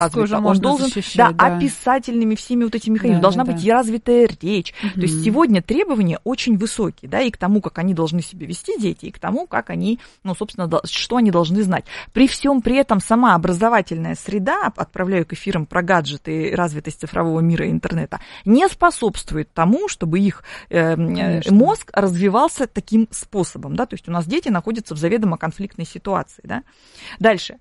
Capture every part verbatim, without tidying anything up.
Уже он должен да, да. описательными всеми вот этими механизмами. Да, должна да, быть да. развитая речь. Угу. То есть сегодня требования очень высокие, да, и к тому, как они должны себя вести, дети, и к тому, как они, ну, собственно, что они должны знать. При всем при этом сама образовательная среда, отправляю к эфирам про гаджеты и развитость цифрового мира и интернета, не способствует тому, чтобы их э, мозг развивался таким способом, да, то есть у нас дети находятся в заведомо конфликтной ситуации, да. Дальше.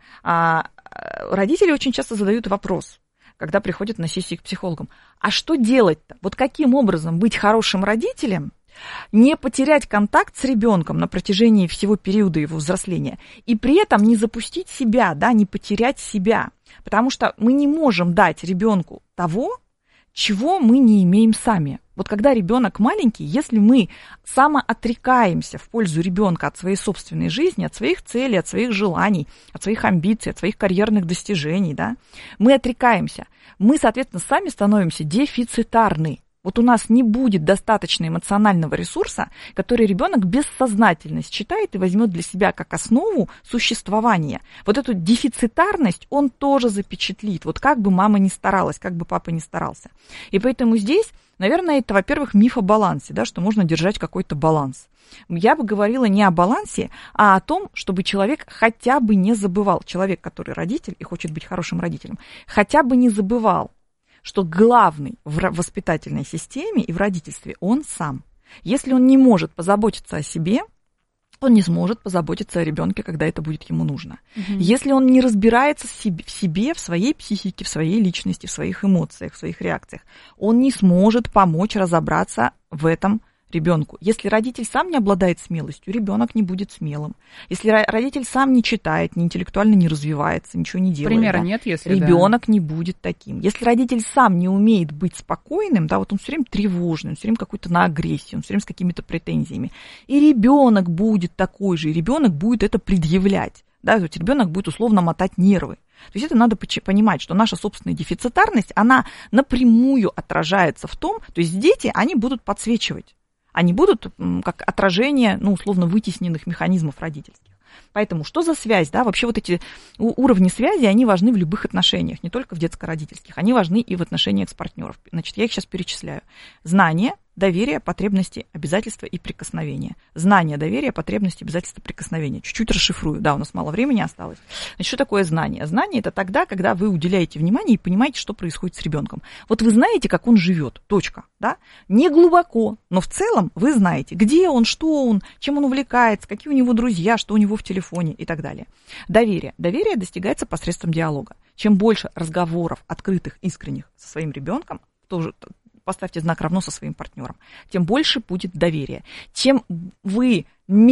Родители очень часто задают вопрос, когда приходят на сессии к психологам. А что делать-то? Вот каким образом быть хорошим родителем, не потерять контакт с ребенком на протяжении всего периода его взросления и при этом не запустить себя, да, не потерять себя? Потому что мы не можем дать ребенку того, чего мы не имеем сами. Вот когда ребенок маленький, если мы самоотрекаемся в пользу ребенка от своей собственной жизни, от своих целей, от своих желаний, от своих амбиций, от своих карьерных достижений, да, мы отрекаемся, мы, соответственно, сами становимся дефицитарны. Вот у нас не будет достаточно эмоционального ресурса, который ребенок бессознательно считает и возьмет для себя как основу существования. Вот эту дефицитарность он тоже запечатлит. Вот как бы мама ни старалась, как бы папа ни старался. И поэтому здесь, наверное, это, во-первых, миф о балансе, да, что можно держать какой-то баланс. Я бы говорила не о балансе, а о том, чтобы человек хотя бы не забывал, человек, который родитель и хочет быть хорошим родителем, хотя бы не забывал, что главный в воспитательной системе и в родительстве он сам. Если он не может позаботиться о себе, он не сможет позаботиться о ребенке, когда это будет ему нужно. Угу. Если он не разбирается в себе, в своей психике, в своей личности, в своих эмоциях, в своих реакциях, он не сможет помочь разобраться в этом ребенку. Если родитель сам не обладает смелостью, ребенок не будет смелым. Если родитель сам не читает, не интеллектуально не развивается, ничего не делает, примера да, нет, если ребенок да. не будет таким. Если родитель сам не умеет быть спокойным, да, вот он все время тревожный, он все время какой-то на агрессии, он все время с какими-то претензиями, и ребенок будет такой же, и ребенок будет это предъявлять. Да, то есть ребенок будет условно мотать нервы. То есть это надо понимать, что наша собственная дефицитарность, она напрямую отражается в том, то есть дети, они будут подсвечивать. Они будут как отражение, ну, условно, вытесненных механизмов родительских. Поэтому что за связь, да, вообще вот эти уровни связи, они важны в любых отношениях, не только в детско-родительских, они важны и в отношениях с партнером. Значит, я их сейчас перечисляю. Знание, доверие, потребности, обязательства и прикосновения. Знание, доверие, потребности, обязательства, прикосновения. Чуть-чуть расшифрую, да, у нас мало времени осталось. Значит, что такое знание? Знание – это тогда, когда вы уделяете внимание и понимаете, что происходит с ребенком. Вот вы знаете, как он живет, точка, да? Не глубоко, но в целом вы знаете, где он, что он, чем он увлекается, какие у него друзья, что у него в телефоне и так далее. Доверие. Доверие достигается посредством диалога. Чем больше разговоров открытых, искренних со своим ребенком, тоже поставьте знак равно со своим партнером, тем больше будет доверия. Чем вы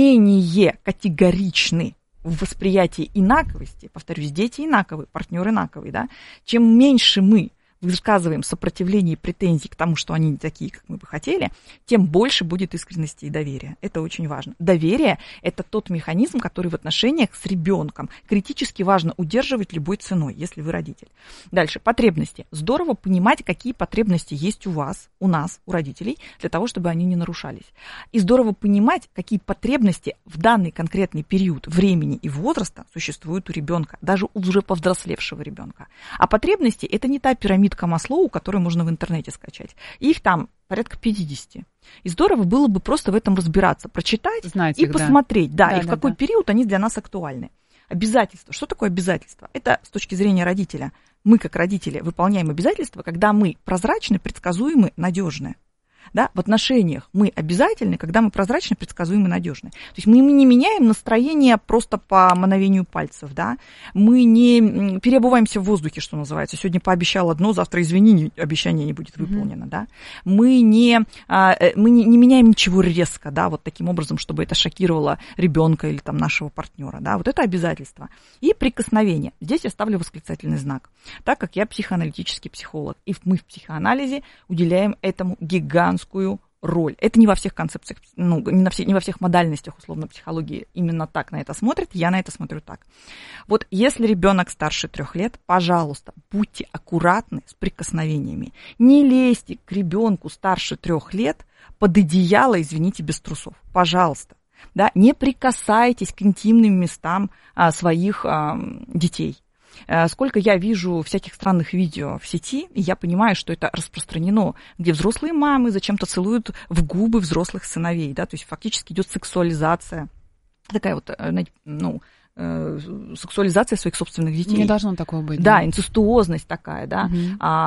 менее категоричны в восприятии инаковости, повторюсь, дети инаковы, партнер инаковый, да, чем меньше мы высказываем сопротивление и претензии к тому, что они не такие, как мы бы хотели, тем больше будет искренности и доверия. Это очень важно. Доверие – это тот механизм, который в отношениях с ребенком критически важно удерживать любой ценой, если вы родитель. Дальше. Потребности. Здорово понимать, какие потребности есть у вас, у нас, у родителей, для того, чтобы они не нарушались. И здорово понимать, какие потребности в данный конкретный период времени и возраста существуют у ребенка, даже у уже повзрослевшего ребенка. А потребности – это не та пирамида Маслоу, которую можно в интернете скачать. Их там порядка пятьдесят. И здорово было бы просто в этом разбираться, прочитать Знаете, и их, посмотреть, да, да, да и в да, какой да. период они для нас актуальны. Обязательства. Что такое обязательства? Это с точки зрения родителя. Мы, как родители, выполняем обязательства, когда мы прозрачны, предсказуемы, надежны. Да, в отношениях мы обязательны, когда мы прозрачны, предсказуемы, надежны. То есть мы не меняем настроение просто по мановению пальцев, да? Мы не переобуваемся в воздухе, что называется. Сегодня пообещал одно, завтра, извини, обещание не будет выполнено. Mm-hmm. Да? Мы, не, мы не, не меняем ничего резко, да, вот таким образом, чтобы это шокировало ребенка или там, нашего партнера. Да? Вот это обязательство. И прикосновение. Здесь я ставлю восклицательный знак. Так как я психоаналитический психолог, и мы в психоанализе уделяем этому гигантскую роль. Это не во всех концепциях, ну, не, на все, не во всех модальностях условно психологии именно так на это смотрят, я на это смотрю так. Вот если ребенок старше трех лет, пожалуйста, будьте аккуратны с прикосновениями. Не лезьте к ребенку старше трех лет под одеяло, извините, без трусов. Пожалуйста. Да? Не прикасайтесь к интимным местам а, своих а, детей. Сколько я вижу всяких странных видео в сети, и я понимаю, что это распространено, где взрослые мамы зачем-то целуют в губы взрослых сыновей, да, то есть фактически идет сексуализация, такая вот, ну, сексуализация своих собственных детей. Не должно такого быть. Да, да, инцестуозность такая, да. Угу.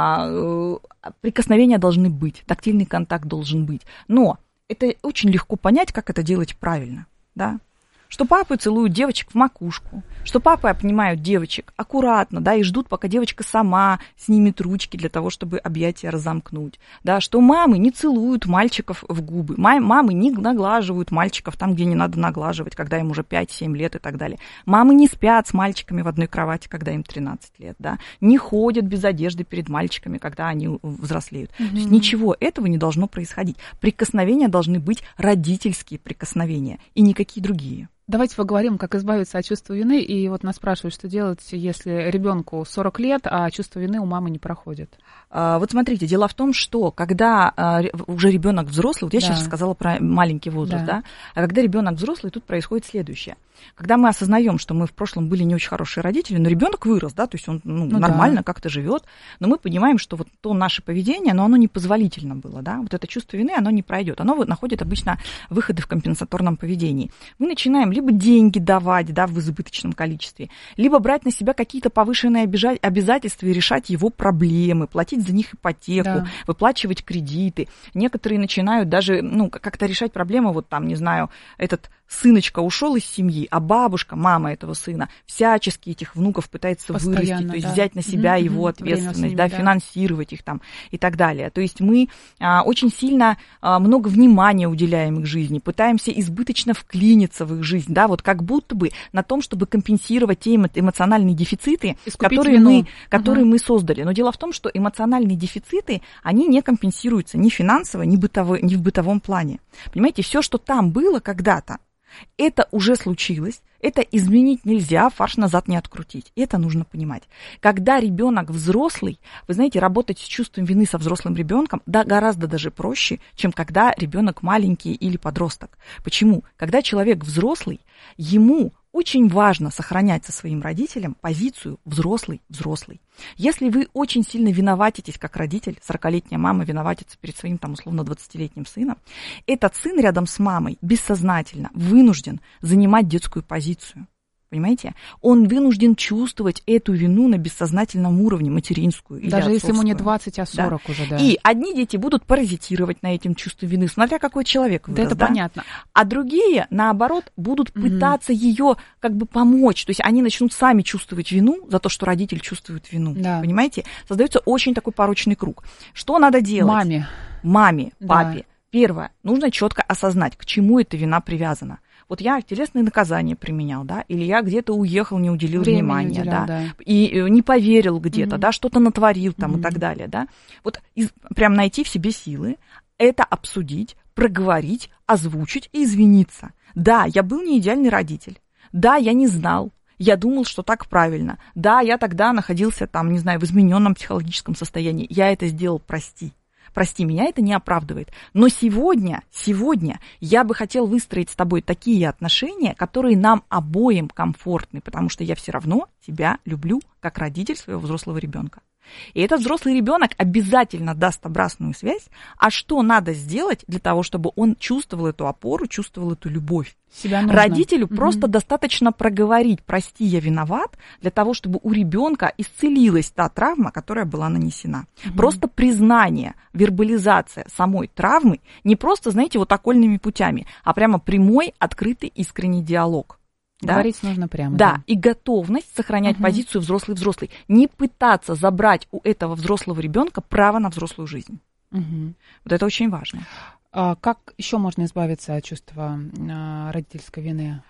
А, прикосновения должны быть, тактильный контакт должен быть. Но это очень легко понять, как это делать правильно, да. Что папы целуют девочек в макушку, что папы обнимают девочек аккуратно, да, и ждут, пока девочка сама снимет ручки для того, чтобы объятия разомкнуть, да, что мамы не целуют мальчиков в губы, мамы не наглаживают мальчиков там, где не надо наглаживать, когда им уже пять-семь лет и так далее. Мамы не спят с мальчиками в одной кровати, когда им тринадцать лет, да, не ходят без одежды перед мальчиками, когда они взрослеют. Mm-hmm. То есть ничего этого не должно происходить. Прикосновения должны быть родительские прикосновения и никакие другие. Давайте поговорим, как избавиться от чувства вины. И вот нас спрашивают, что делать, если ребенку сорок лет, а чувство вины у мамы не проходит. А, вот смотрите, дело в том, что когда а, уже ребенок взрослый, вот я да. сейчас сказала про маленький возраст, да. да, а когда ребенок взрослый, тут происходит следующее. Когда мы осознаем, что мы в прошлом были не очень хорошие родители, но ребенок вырос, да, то есть он ну, ну, нормально да. как-то живет, но мы понимаем, что вот то наше поведение, но оно непозволительно было, да, вот это чувство вины, оно не пройдет, оно вот находит обычно выходы в компенсаторном поведении. Мы начинаем либо деньги давать, да, в избыточном количестве, либо брать на себя какие-то повышенные обязательства и решать его проблемы, платить за них ипотеку, да. выплачивать кредиты. Некоторые начинают даже, ну, как-то решать проблему, вот там, не знаю, этот сыночка ушел из семьи, а бабушка, мама этого сына, всячески этих внуков пытается постоянно, вырастить, то есть да. взять на себя mm-hmm, его ответственность, ними, да, да, финансировать их там и так далее. То есть мы а, очень сильно а, много внимания уделяем их жизни, пытаемся избыточно вклиниться в их жизнь, да, вот как будто бы на том, чтобы компенсировать те эмоциональные дефициты, которые, мы, которые uh-huh. мы создали. Но дело в том, что эмоциональные дефициты, они не компенсируются ни финансово, ни, бытовой, ни в бытовом плане. Понимаете, все, что там было когда-то, это уже случилось, это изменить нельзя, фарш назад не открутить. И это нужно понимать. Когда ребенок взрослый, вы знаете, работать с чувством вины со взрослым ребенком да, гораздо даже проще, чем когда ребенок маленький или подросток. Почему? Когда человек взрослый, ему очень важно сохранять со своим родителем позицию взрослый-взрослый. Если вы очень сильно виноватитесь как родитель, сорокалетняя мама виноватится перед своим, там, условно, двадцатилетним сыном, этот сын рядом с мамой бессознательно вынужден занимать детскую позицию. Понимаете? Он вынужден чувствовать эту вину на бессознательном уровне, материнскую или даже отцовскую. Если ему не двадцать, а сорок да. уже, да. И одни дети будут паразитировать на этом чувстве вины, смотря какой человек вырос, да, это да? понятно. А другие, наоборот, будут пытаться mm-hmm. ее как бы помочь. То есть они начнут сами чувствовать вину за то, что родитель чувствует вину. Да. Понимаете? Создается очень такой порочный круг. Что надо делать? Маме. Маме, папе. Да. Первое, нужно четко осознать, к чему эта вина привязана. Вот я телесные наказания применял, да, или я где-то уехал, не уделил Время внимания, не уделял, да, да, и не поверил где-то, угу. да, что-то натворил там угу. и так далее, да. Вот из, прям найти в себе силы, это обсудить, проговорить, озвучить и извиниться. Да, я был не идеальный родитель, да, я не знал, я думал, что так правильно, да, я тогда находился там, не знаю, в измененном психологическом состоянии, я это сделал, прости. Прости, меня это не оправдывает. Но сегодня, сегодня я бы хотел выстроить с тобой такие отношения, которые нам обоим комфортны, потому что я все равно тебя люблю как родитель своего взрослого ребенка. И этот взрослый ребенок обязательно даст обратную связь, а что надо сделать для того, чтобы он чувствовал эту опору, чувствовал эту любовь. Себя нужно. Родителю угу. просто достаточно проговорить: прости, я виноват, для того, чтобы у ребенка исцелилась та травма, которая была нанесена. Угу. Просто признание, вербализация самой травмы, не просто, знаете, вот окольными путями, а прямо прямой, открытый, искренний диалог. Да? Говорить нужно прямо. Да, да. И готовность сохранять угу. позицию взрослый-взрослый. Не пытаться забрать у этого взрослого ребенка право на взрослую жизнь. Угу. Вот это очень важно. А как еще можно избавиться от чувства а, родительской вины?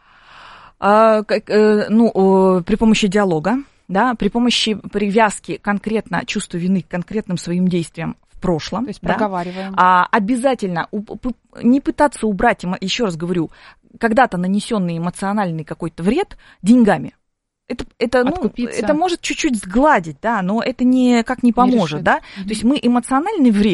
А, как, э, ну, при помощи диалога, да, при помощи привязки конкретно чувства вины к конкретным своим действиям в прошлом. То есть да? проговариваем. А, обязательно не пытаться убрать, еще раз говорю, когда-то нанесенный эмоциональный какой-то вред деньгами. Это, это, ну, это может чуть-чуть сгладить, да, но это никак не поможет, не да. Mm-hmm. То есть мы эмоциональный вред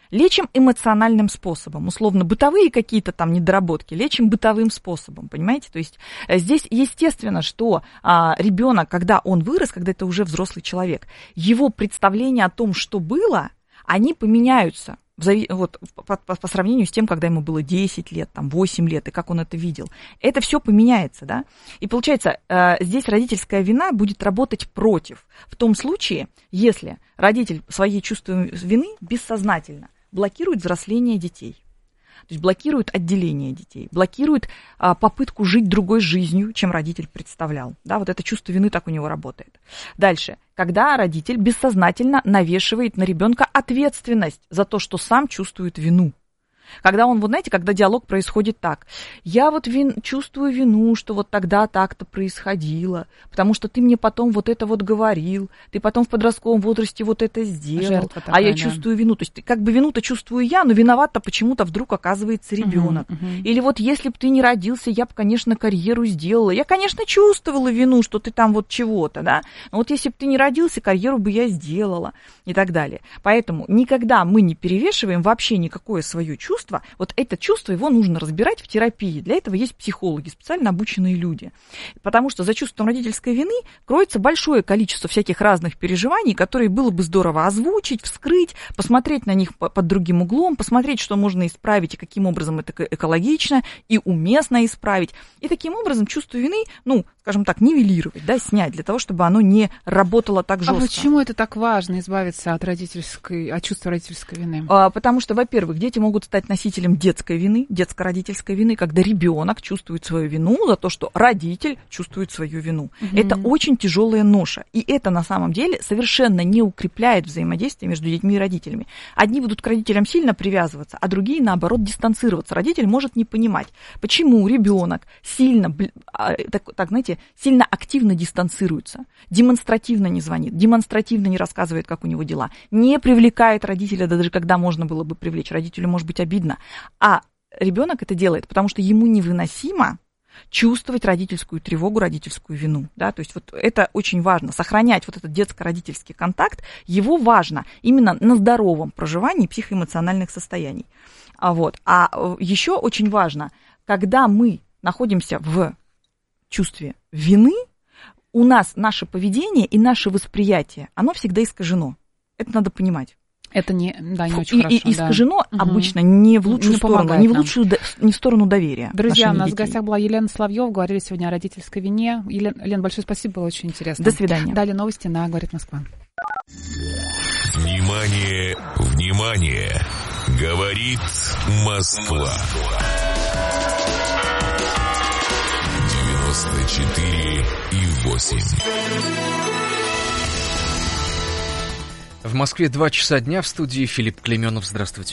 Лечим эмоциональным способом, условно, бытовые какие-то там недоработки, лечим бытовым способом, понимаете? То есть здесь естественно, что а, ребенок, когда он вырос, когда это уже взрослый человек, его представления о том, что было, они поменяются. Вот, по, по, по сравнению с тем, когда ему было десять лет, там, восемь лет, и как он это видел. Это все поменяется, да? И получается, э, здесь родительская вина будет работать против. В том случае, если родитель свои чувства вины бессознательно блокирует взросление детей, то есть блокирует отделение детей, блокирует а, попытку жить другой жизнью, чем родитель представлял. Да, вот это чувство вины так у него работает. Дальше. Когда родитель бессознательно навешивает на ребенка ответственность за то, что сам чувствует вину. Когда он, вот знаете, когда диалог происходит так. Я вот вин, чувствую вину, что вот тогда так-то происходило, потому что ты мне потом вот это вот говорил, ты потом в подростковом возрасте вот это сделал, такая, а я да. чувствую вину. То есть как бы вину-то чувствую я, но виноват-то почему-то вдруг оказывается ребенок. Uh-huh, uh-huh. Или вот если бы ты не родился, я бы, конечно, карьеру сделала. Я, конечно, чувствовала вину, что ты там вот чего-то, да, но вот если бы ты не родился, карьеру бы я сделала и так далее. Поэтому никогда мы не перевешиваем вообще никакое свое чувство. Вот это чувство, его нужно разбирать в терапии. Для этого есть психологи, специально обученные люди. Потому что за чувством родительской вины кроется большое количество всяких разных переживаний, которые было бы здорово озвучить, вскрыть, посмотреть на них под другим углом, посмотреть, что можно исправить и каким образом это экологично и уместно исправить. И таким образом чувство вины, ну, скажем так, нивелировать, да, снять, для того, чтобы оно не работало так жестко. А почему это так важно, избавиться от родительской, от чувства родительской вины? А, потому что, во-первых, дети могут стать носителем детской вины, детско-родительской вины, когда ребенок чувствует свою вину за то, что родитель чувствует свою вину. Угу. Это очень тяжелая ноша. И это на самом деле совершенно не укрепляет взаимодействие между детьми и родителями. Одни будут к родителям сильно привязываться, а другие, наоборот, дистанцироваться. Родитель может не понимать, почему ребенок сильно, так, так, знаете, сильно активно дистанцируется, демонстративно не звонит, демонстративно не рассказывает, как у него дела, не привлекает родителя, даже когда можно было бы привлечь. Родителю может быть обидно. А ребенок это делает, потому что ему невыносимо чувствовать родительскую тревогу, родительскую вину. Да? То есть вот это очень важно, сохранять вот этот детско-родительский контакт, его важно именно на здоровом проживании психоэмоциональных состояний. А, вот. а еще очень важно, когда мы находимся в чувстве вины, у нас наше поведение и наше восприятие, оно всегда искажено. Это надо понимать. Это не, да, не очень и, хорошо. И искажено да. обычно не в лучшую не сторону, не в лучшую, не в сторону доверия. Друзья, у нас детей. в гостях была Елена Соловьева, говорили сегодня о родительской вине. Елена, Елена, большое спасибо, было очень интересно. До свидания. Далее новости на «Говорит Москва». Внимание, внимание! Говорит Москва. девяносто четыре и восемь. В Москве два часа дня, в студии Филипп Клейменов. Здравствуйте.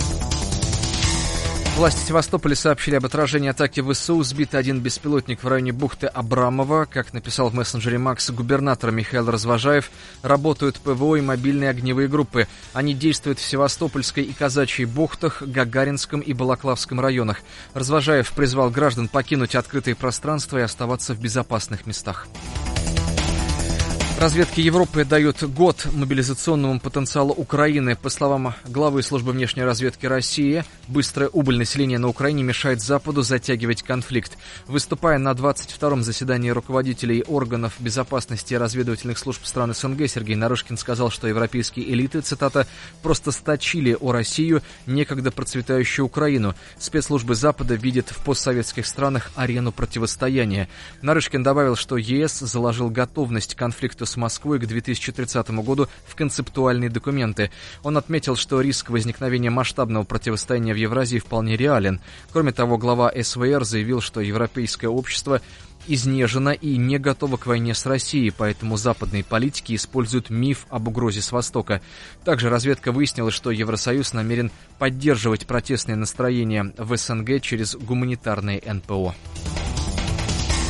Власти Севастополя сообщили об отражении атаки ВСУ. Сбит один беспилотник в районе бухты Абрамова. Как написал в мессенджере Макс губернатор Михаил Развожаев, работают ПВО и мобильные огневые группы. Они действуют в Севастопольской и Казачьей бухтах, Гагаринском и Балаклавском районах. Развожаев призвал граждан покинуть открытые пространства и оставаться в безопасных местах. Разведка Европы дает год мобилизационному потенциалу Украины. По словам главы службы внешней разведки России, быстрая убыль населения на Украине мешает Западу затягивать конфликт. Выступая на двадцать втором заседании руководителей органов безопасности и разведывательных служб стран СНГ, Сергей Нарышкин сказал, что европейские элиты, цитата, «просто сточили о Россию, некогда процветающую Украину. Спецслужбы Запада видят в постсоветских странах арену противостояния». Нарышкин добавил, что ЕС заложил готовность к конфликту с Москвой к две тысячи тридцатому году в концептуальные документы. Он отметил, что риск возникновения масштабного противостояния в Евразии вполне реален. Кроме того, глава СВР заявил, что европейское общество изнежено и не готово к войне с Россией, поэтому западные политики используют миф об угрозе с Востока. Также разведка выяснила, что Евросоюз намерен поддерживать протестные настроения в СНГ через гуманитарные эн пэ о.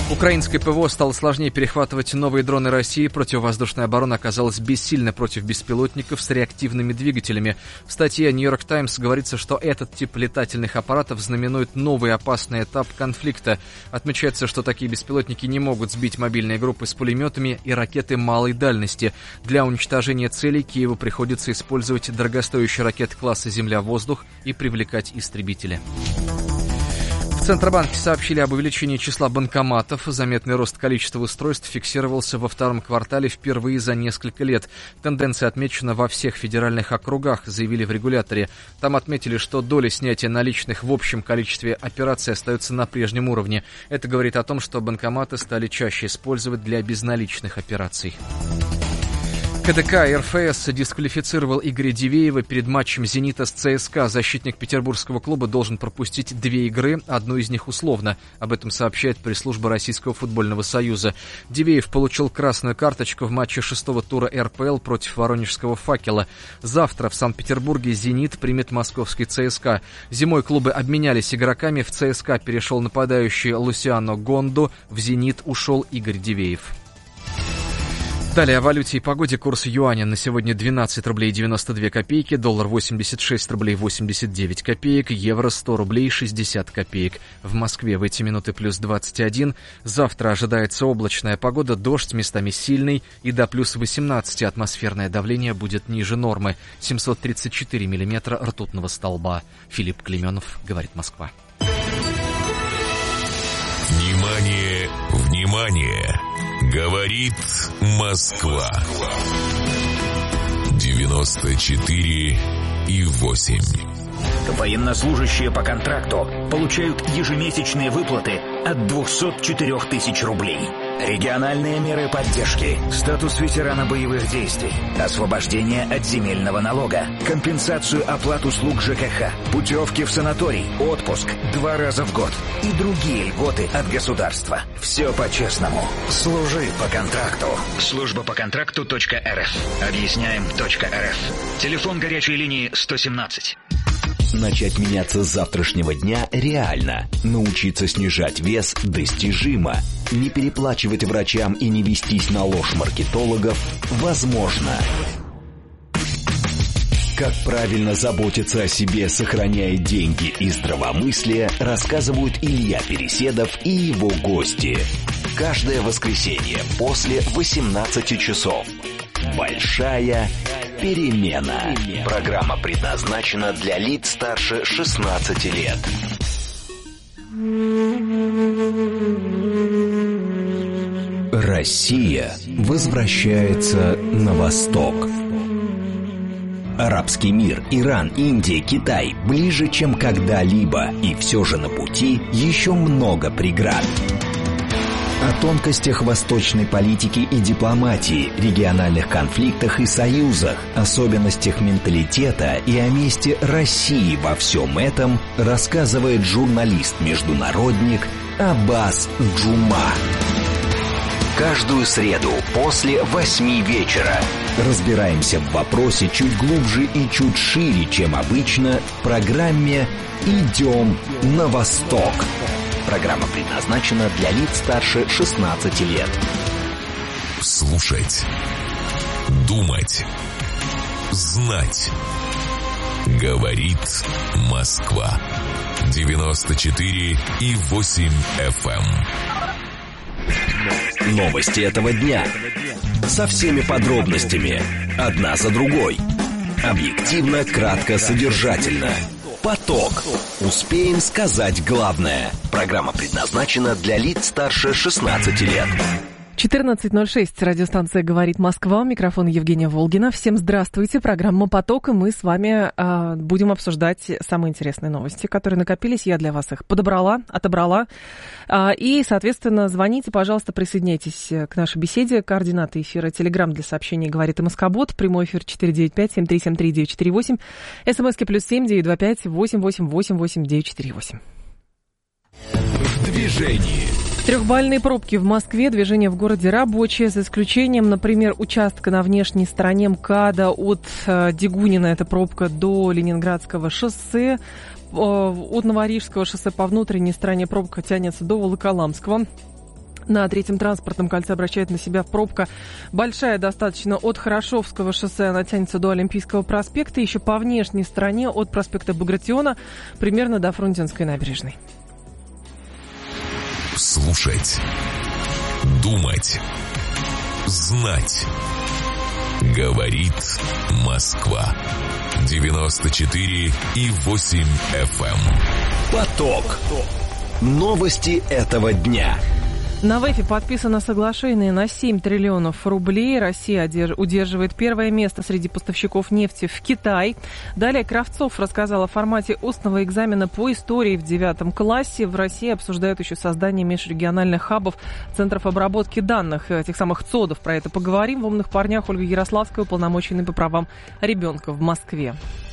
Украинской ПВО стало сложнее перехватывать новые дроны России. Противовоздушная оборона оказалась бессильна против беспилотников с реактивными двигателями. В статье «Нью-Йорк Таймс» говорится, что этот тип летательных аппаратов знаменует новый опасный этап конфликта. Отмечается, что такие беспилотники не могут сбить мобильные группы с пулеметами и ракеты малой дальности. Для уничтожения целей Киеву приходится использовать дорогостоящие ракеты класса «Земля-воздух» и привлекать истребители. В Центробанке сообщили об увеличении числа банкоматов. Заметный рост количества устройств фиксировался во втором квартале впервые за несколько лет. Тенденция отмечена во всех федеральных округах, заявили в регуляторе. Там отметили, что доля снятия наличных в общем количестве операций остается на прежнем уровне. Это говорит о том, что банкоматы стали чаще использовать для безналичных операций. КДК РФС дисквалифицировал Игоря Дивеева перед матчем «Зенита» с ЦСКА. Защитник петербургского клуба должен пропустить две игры, одну из них условно. Об этом сообщает пресс-служба Российского футбольного союза. Дивеев получил красную карточку в матче шестого тура эр пэ эл против воронежского «Факела». Завтра в Санкт-Петербурге «Зенит» примет московский ЦСКА. Зимой клубы обменялись игроками. В ЦСКА перешел нападающий Лусиано Гондо, в «Зенит» ушел Игорь Дивеев. Далее о валюте и погоде. Курс юаня на сегодня двенадцать рублей девяносто две копейки, доллар восемьдесят шесть рублей восемьдесят девять копеек, евро сто рублей шестьдесят копеек. В Москве в эти минуты плюс двадцать один. Завтра ожидается облачная погода, дождь местами сильный и до плюс восемнадцать. Атмосферное давление будет ниже нормы. семьсот тридцать четыре миллиметра ртутного столба. Филипп Клеменов, говорит Москва. Внимание, внимание! Говорит Москва. девяносто четыре и восемь. Военнослужащие по контракту получают ежемесячные выплаты от двухсот четырёх тысяч рублей. Региональные меры поддержки, статус ветерана боевых действий, освобождение от земельного налога, компенсацию оплат услуг ЖКХ, путевки в санаторий, отпуск два раза в год и другие льготы от государства. Все по-честному. Служи по контракту. Служба по контракту точка эр эф. Объясняем точка эр эф. Телефон горячей линии сто семнадцать. Начать меняться с завтрашнего дня реально. Научиться снижать вес достижимо. Не переплачивать врачам и не вестись на ложь маркетологов возможно. Как правильно заботиться о себе, сохраняя деньги и здравомыслие, рассказывают Илья Переседов и его гости. Каждое воскресенье после восемнадцати часов. Большая перемена. Программа предназначена для лиц старше шестнадцати лет. Россия возвращается на восток. Арабский мир, Иран, Индия, Китай ближе, чем когда-либо, и все же на пути еще много преград. О тонкостях восточной политики и дипломатии, региональных конфликтах и союзах, особенностях менталитета и о месте России во всем этом рассказывает журналист-международник Аббас Джума. Каждую среду после восьми вечера разбираемся в вопросе чуть глубже и чуть шире, чем обычно, в программе «Идем на восток». Программа предназначена для лиц старше шестнадцати лет. Слушать, думать, знать. Говорит Москва. девяносто четыре и восемь эф эм. Новости этого дня. Со всеми подробностями. Одна за другой. Объективно, кратко, содержательно. Поток. Успеем сказать главное. Программа предназначена для лиц старше шестнадцати лет. четырнадцать ноль шесть. Радиостанция «Говорит Москва». Микрофон Евгения Волгина. Всем здравствуйте. Программа «Поток». И мы с вами э, будем обсуждать самые интересные новости, которые накопились. Я для вас их подобрала, отобрала. Э, и, соответственно, звоните, пожалуйста, присоединяйтесь к нашей беседе. Координаты эфира: Телеграм для сообщений «Говорит и Москобот». Прямой эфир четыре девять пять семь три семь три девять четыре восемь. СМСки плюс семь девять два пять восемь восемь восемь восемь девять четыре восемь. В движении. Трехбальные пробки в Москве, движение в городе рабочее, за исключением, например, участка на внешней стороне МКАДа от э, Дегунина, это пробка до Ленинградского шоссе, э, от Новорижского шоссе по внутренней стороне пробка тянется до Волоколамского. На третьем транспортном кольце обращает на себя пробка большая достаточно от Хорошевского шоссе. Она тянется до Олимпийского проспекта. Еще по внешней стороне от проспекта Багратиона примерно до Фрунзенской набережной. Слушать. Думать. Знать. Говорит Москва. девяносто четыре и восемь эф эм. Поток. Новости этого дня. На ВЭФе подписано соглашение на семь триллионов рублей. Россия удерживает первое место среди поставщиков нефти в Китай. Далее Кравцов рассказал о формате устного экзамена по истории в девятом классе. В России обсуждают еще создание межрегиональных хабов, центров обработки данных, этих самых ЦОДов. Про это поговорим. В «Умных парнях» Ольга Ярославская, уполномоченный по правам ребенка в Москве.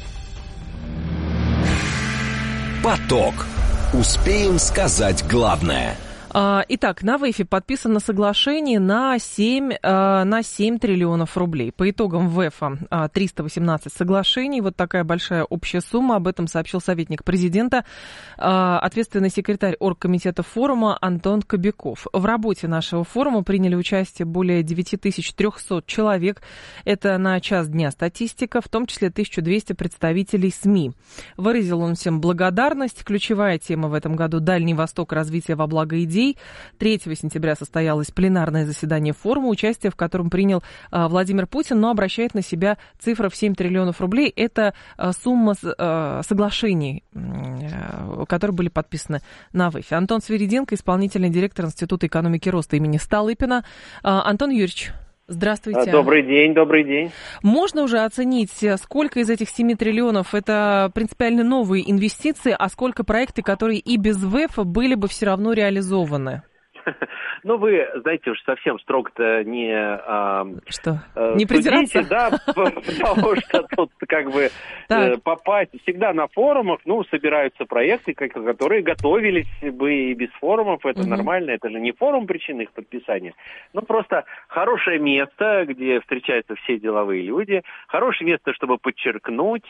Поток. Успеем сказать главное. Итак, на ВЭФе подписано соглашение на семь, на семь триллионов рублей. По итогам ВЭФа триста восемнадцать соглашений. Вот такая большая общая сумма. Об этом сообщил советник президента, ответственный секретарь оргкомитета форума Антон Кобяков. В работе нашего форума приняли участие более девять тысяч триста человек. Это на час дня статистика, в том числе тысяча двести представителей СМИ. Выразил он всем благодарность. Ключевая тема в этом году – Дальний Восток, развитие во благо идей. третьего сентября состоялось пленарное заседание форума, участие в котором принял а, Владимир Путин, но обращает на себя цифра в семь триллионов рублей. Это а, сумма а, соглашений, а, которые были подписаны на ВЭФе. Антон Свириденко, исполнительный директор Института экономики и роста имени Столыпина. А, Антон Юрьевич, здравствуйте. Добрый день, добрый день. Можно уже оценить, сколько из этих семи триллионов это принципиально новые инвестиции, а сколько проекты, которые и без ВЭФа были бы все равно реализованы? Ну, вы, знаете, уж совсем строго-то не... А, что, не придираться? Судите, да, потому что тут как бы попасть... Всегда на форумах, ну, собираются проекты, которые готовились бы и без форумов, это нормально, это же не форум причин их подписания, но просто хорошее место, где встречаются все деловые люди, хорошее место, чтобы подчеркнуть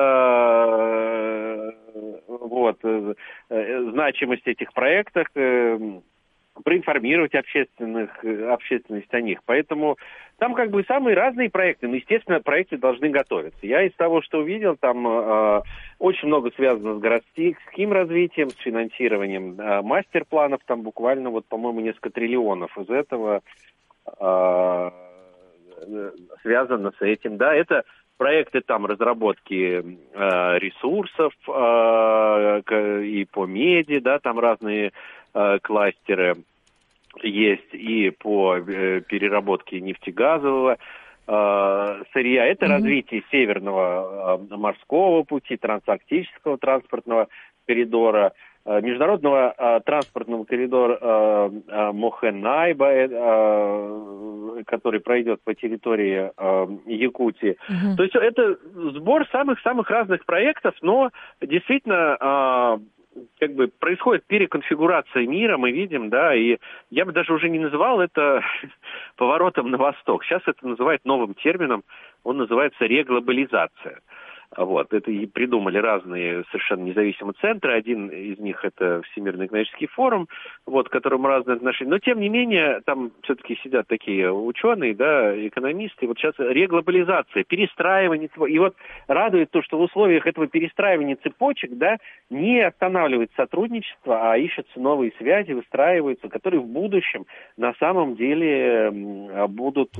вот значимость этих проектов, проинформировать общественных, общественность о них. Поэтому там как бы самые разные проекты, но, естественно, проекты должны готовиться. Я из того, что увидел, там э, очень много связано с городским развитием, с финансированием э, мастер-планов, там буквально, вот, по-моему, несколько триллионов из этого э, связано с этим. Да, это проекты там разработки э, ресурсов э, и по меди, да, там разные э, кластеры есть, и по э, переработке нефтегазового э, сырья. Это mm-hmm. развитие северного э, морского пути, трансарктического транспортного коридора, э, международного э, транспортного коридора э, э, Мохенайба, э, который пройдет по территории э, Якутии. Mm-hmm. То есть это сбор самых-самых разных проектов, но действительно... Э, как бы происходит переконфигурация мира, мы видим, да, и я бы даже уже не называл это поворотом на восток. Сейчас это называют новым термином, он называется реглобализация. Вот, это и придумали разные совершенно независимые центры. Один из них это Всемирный экономический форум, вот, к которому разные отношения. Но, тем не менее, там все-таки сидят такие ученые, да, экономисты. Вот сейчас реглобализация, перестраивание. И вот радует то, что в условиях этого перестраивания цепочек, да, не останавливается сотрудничество, а ищутся новые связи, выстраиваются, которые в будущем на самом деле будут...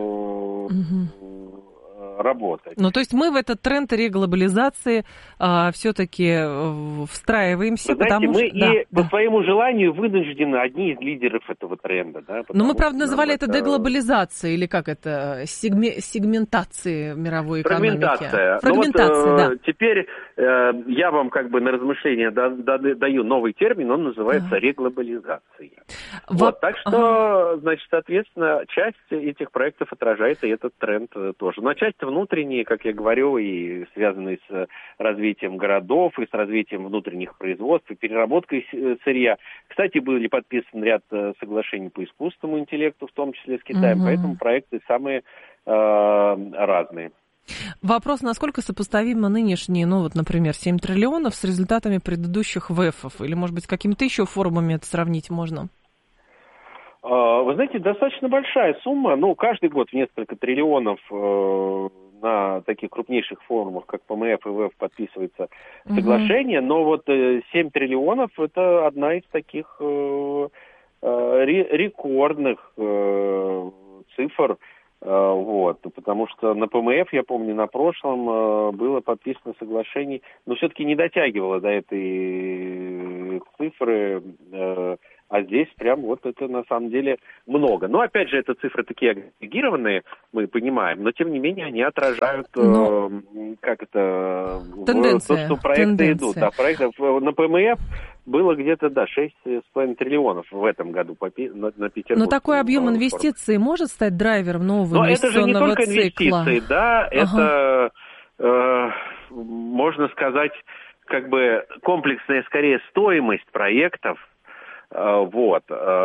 Угу. работать. Ну, то есть мы в этот тренд реглобализации а, все-таки встраиваемся, Вы знаете, потому мы что... и да, по да. своему желанию вынуждены одни из лидеров этого тренда. Да, Но мы, правда, что называли это это деглобализацией, или как это, сегме... сегментацией мировой экономики. Фрагментация. Фрагментация, вот, да. э, теперь э, я вам как бы на размышление да, да, даю новый термин, он называется ага. реглобализация. Во... Вот, так что, ага. значит, соответственно, часть этих проектов отражает и этот тренд тоже. Но часть внутренние, как я говорю, и связанные с развитием городов, и с развитием внутренних производств, и переработкой сырья. Кстати, были подписаны ряд соглашений по искусственному интеллекту, в том числе с Китаем, угу. поэтому проекты самые э, разные. Вопрос, насколько сопоставимы нынешние, ну вот, например, семь триллионов с результатами предыдущих ВЭФов? Или, может быть, с какими-то еще форумами это сравнить можно? Вы знаете, достаточно большая сумма, ну, каждый год в несколько триллионов э, на таких крупнейших форумах, как ПМФ и ВЭФ, подписывается соглашение, угу. но вот э, семь триллионов – это одна из таких э, э, рекордных э, цифр, э, вот, потому что на ПМФ, я помню, на прошлом э, было подписано соглашение, но все-таки не дотягивало до этой цифры, э, а здесь прям вот это на самом деле много. Но опять же, это цифры такие агрегированные, мы понимаем, но тем не менее они отражают, но... э, как это, тенденция, то, что проекты тенденция. идут. Да, проектов на ПМФ было где-то, да, шесть с половиной триллионов в этом году по, на, на Петербург. Но такой объем инвестиций может стать драйвером нового но инвестиционного цикла? Но это же не только цикла. инвестиции, да, ага. это, э, можно сказать, как бы комплексная, скорее, стоимость проектов. Вот.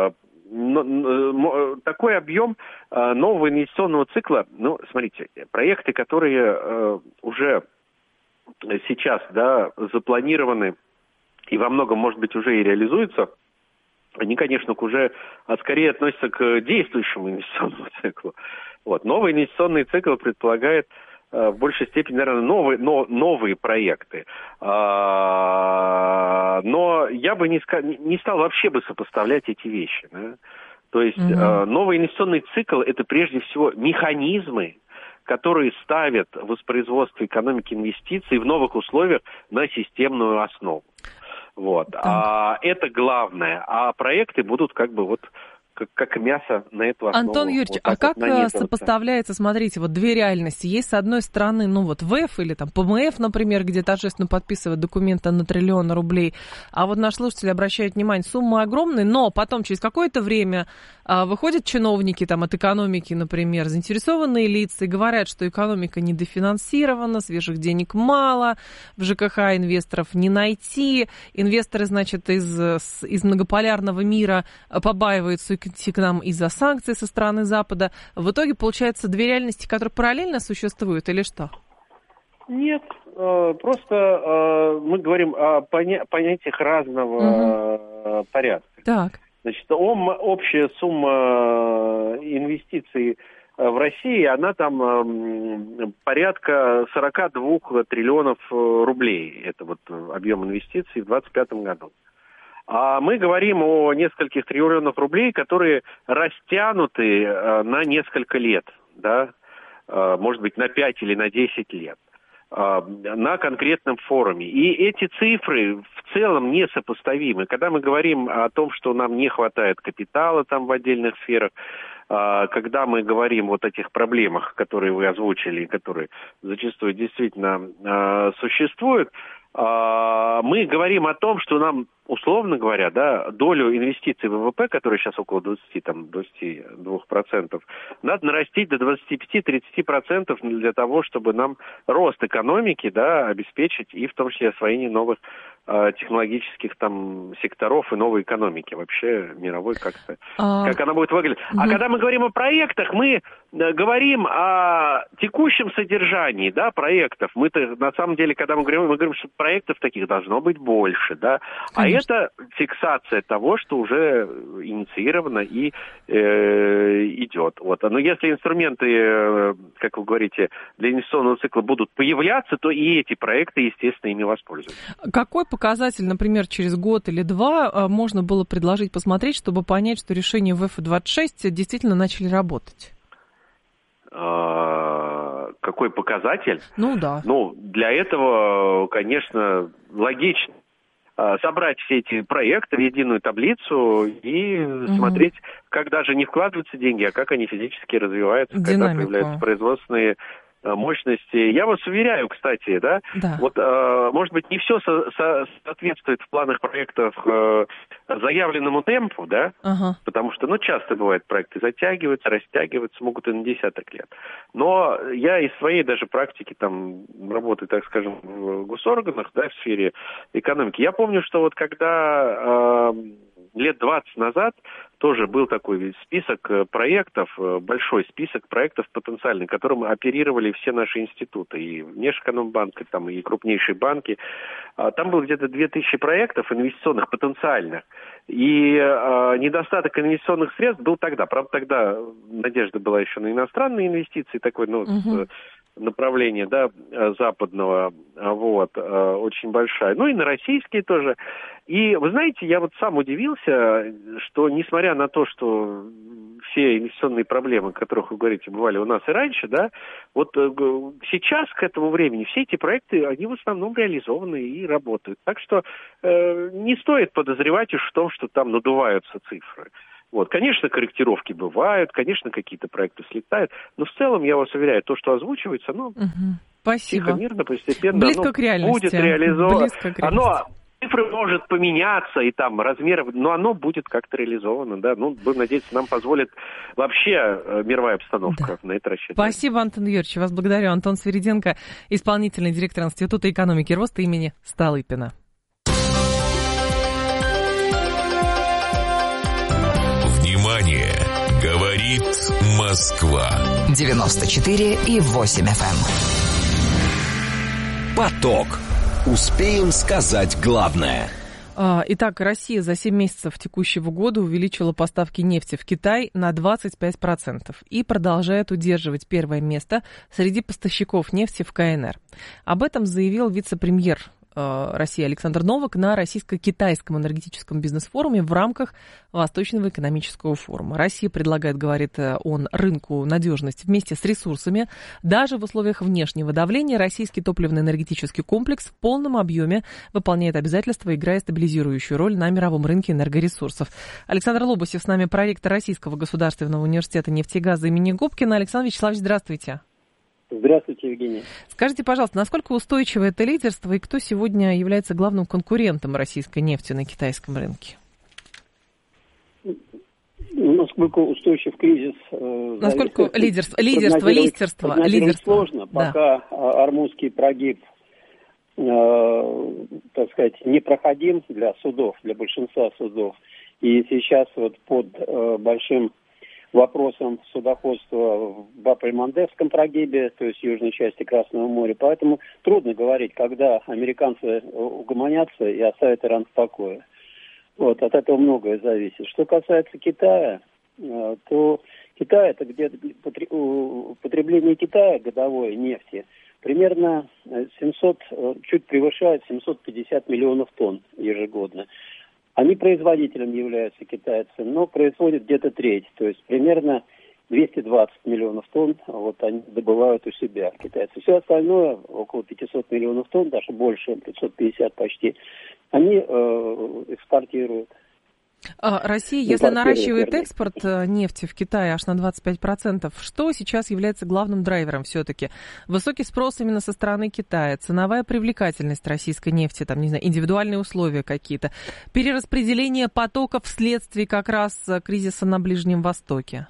Такой объем нового инвестиционного цикла, ну, смотрите, проекты, которые уже сейчас, да, запланированы и во многом, может быть, уже и реализуются, они, конечно, уже а скорее относятся к действующему инвестиционному циклу. Вот. Новый инвестиционный цикл предполагает в большей степени, наверное, новые, но, новые проекты. А, но я бы не, не стал вообще бы сопоставлять эти вещи. Да? То есть угу. а, новый инвестиционный цикл – это прежде всего механизмы, которые ставят воспроизводство экономики инвестиций в новых условиях на системную основу. Вот. А, это главное. А проекты будут как бы вот... Как, как мясо на эту основу. Антон Юрьевич, вот а как вот сопоставляется, смотрите, вот две реальности. Есть, с одной стороны, ну вот ВЭФ или там ПМФ, например, где торжественно подписывают документы на триллион рублей, а вот наш слушатель обращает внимание, суммы огромные, но потом через какое-то время а, выходят чиновники там от экономики, например, заинтересованные лица и говорят, что экономика недофинансирована, свежих денег мало, в ЖКХ инвесторов не найти, инвесторы, значит, из, из многополярного мира побаиваются к нам из-за санкций со стороны Запада. В итоге, получается, две реальности, которые параллельно существуют, или что? Нет, просто мы говорим о понятиях разного угу. порядка. Так. Значит, общая сумма инвестиций в России, она там порядка сорок два триллионов рублей. Это вот объем инвестиций в двадцать пятом году. А мы говорим о нескольких триллионах рублей, которые растянуты э, на несколько лет, да, э, может быть, на пять или на десять лет, э, на конкретном форуме. И эти цифры в целом несопоставимы. Когда мы говорим о том, что нам не хватает капитала там в отдельных сферах, э, когда мы говорим вот о этих проблемах, которые вы озвучили, которые зачастую действительно э, существуют, мы говорим о том, что нам, условно говоря, да, долю инвестиций в ВВП, которая сейчас около двадцати, там, двадцати двух процентов, надо нарастить до двадцати пяти - тридцати процентов для того, чтобы нам рост экономики, да, обеспечить и в том числе освоение новых э, технологических там секторов и новой экономики вообще мировой, как-то, а... как она будет выглядеть. Угу. А когда мы говорим о проектах, мы говорим о текущем содержании, да, проектов. Мы-то, на самом деле, когда мы говорим, мы говорим, что проектов таких должно быть больше, да. Конечно. А это фиксация того, что уже инициировано и э, идет. Вот. Но если инструменты, э, как вы говорите, для инвестиционного цикла будут появляться, то и эти проекты, естественно, ими воспользуются. Какой показатель, например, через год или два можно было предложить посмотреть, чтобы понять, что решения ВЭФ двадцать шесть действительно начали работать? Какой показатель? Ну да. Ну, для этого, конечно, логично собрать все эти проекты в единую таблицу и угу. смотреть, как даже не вкладываются деньги, а как они физически развиваются, Динамику. Когда появляются производственные мощности. Я вас уверяю, кстати, да, да. вот, э, может быть, не все со- со- соответствует в планах проектов э, заявленному темпу, да, ага. потому что, ну, часто бывает, проекты затягиваются, растягиваются, могут и на десяток лет. Но я из своей даже практики, там, работы, так скажем, в госорганах, да, в сфере экономики, я помню, что вот когда э, лет двадцать назад тоже был такой список проектов, большой список проектов потенциальных, которым оперировали все наши институты, и Внешэкономбанк, и, там, и крупнейшие банки. Там было где-то две тысячи проектов инвестиционных, потенциальных. И э, недостаток инвестиционных средств был тогда. Правда, тогда надежда была еще на иностранные инвестиции, такое ну, uh-huh. направление да, западного, вот, э, очень большая. Ну и на российские тоже. И вы знаете, я вот сам удивился, что несмотря на то, что все инвестиционные проблемы, о которых вы говорите, бывали у нас и раньше, да, вот э, сейчас, к этому времени, все эти проекты, они в основном реализованы и работают. Так что э, не стоит подозревать уж в том, что там надуваются цифры. Вот, конечно, корректировки бывают, конечно, какие-то проекты слетают, но в целом, я вас уверяю, то, что озвучивается, ну, угу. Спасибо. Тихо, мирно, постепенно, Близко оно к реальности. будет реализовано. Близко к реальности. Оно, цифры может поменяться, и там размеры, но оно будет как-то реализовано, да. Ну, будем надеяться, нам позволит вообще мировая обстановка да. на это рассчитывать. Спасибо, Антон Юрьевич, вас благодарю. Антон Свириденко, исполнительный директор Института экономики и роста имени Столыпина. Внимание! Говорит Москва. девяносто четыре и восемь эф эм. Поток. Успеем сказать главное. Итак, Россия за семь месяцев текущего года увеличила поставки нефти в Китай на двадцать пять процентов и продолжает удерживать первое место среди поставщиков нефти в ка эн эр. Об этом заявил вице-премьер России Александр Новак на российско-китайском энергетическом бизнес-форуме в рамках Восточного экономического форума. Россия предлагает, говорит он, рынку надежность вместе с ресурсами. Даже в условиях внешнего давления российский топливно-энергетический комплекс в полном объеме выполняет обязательства, играя стабилизирующую роль на мировом рынке энергоресурсов. Александр Лобусев с нами, проректор Российского государственного университета нефти и газа имени Губкина. Александр Вячеславович, здравствуйте. Здравствуйте, Евгений. Скажите, пожалуйста, насколько устойчиво это лидерство и кто сегодня является главным конкурентом российской нефти на китайском рынке? Насколько устойчив кризис? Э, насколько лидерство, лидерство, лидерство, лидерство. Сложно, да. Пока Ормузский прогиб, э, так сказать, непроходим для судов, для большинства судов. И сейчас вот под э, большим вопросом судоходства в Баб-эль-Мандебском прогибе, то есть южной части Красного моря. Поэтому трудно говорить, когда американцы угомонятся и оставят Иран в покое. Вот, от этого многое зависит. Что касается Китая, то Китай, это где-то потребление Китая годовой нефти примерно семьсот, чуть превышает семьсот пятьдесят миллионов тонн ежегодно. Они производителем являются китайцы, но производят где-то треть, то есть примерно двести двадцать миллионов тонн вот они добывают у себя, китайцы. Все остальное, около пятьсот миллионов тонн, даже больше, пятьсот пятьдесят почти, они э, экспортируют. Россия, если наращивает экспорт нефти в Китай аж на двадцать пять процентов, что сейчас является главным драйвером все-таки? Высокий спрос именно со стороны Китая, ценовая привлекательность российской нефти, там, не знаю, индивидуальные условия какие-то, перераспределение потоков вследствие как раз кризиса на Ближнем Востоке?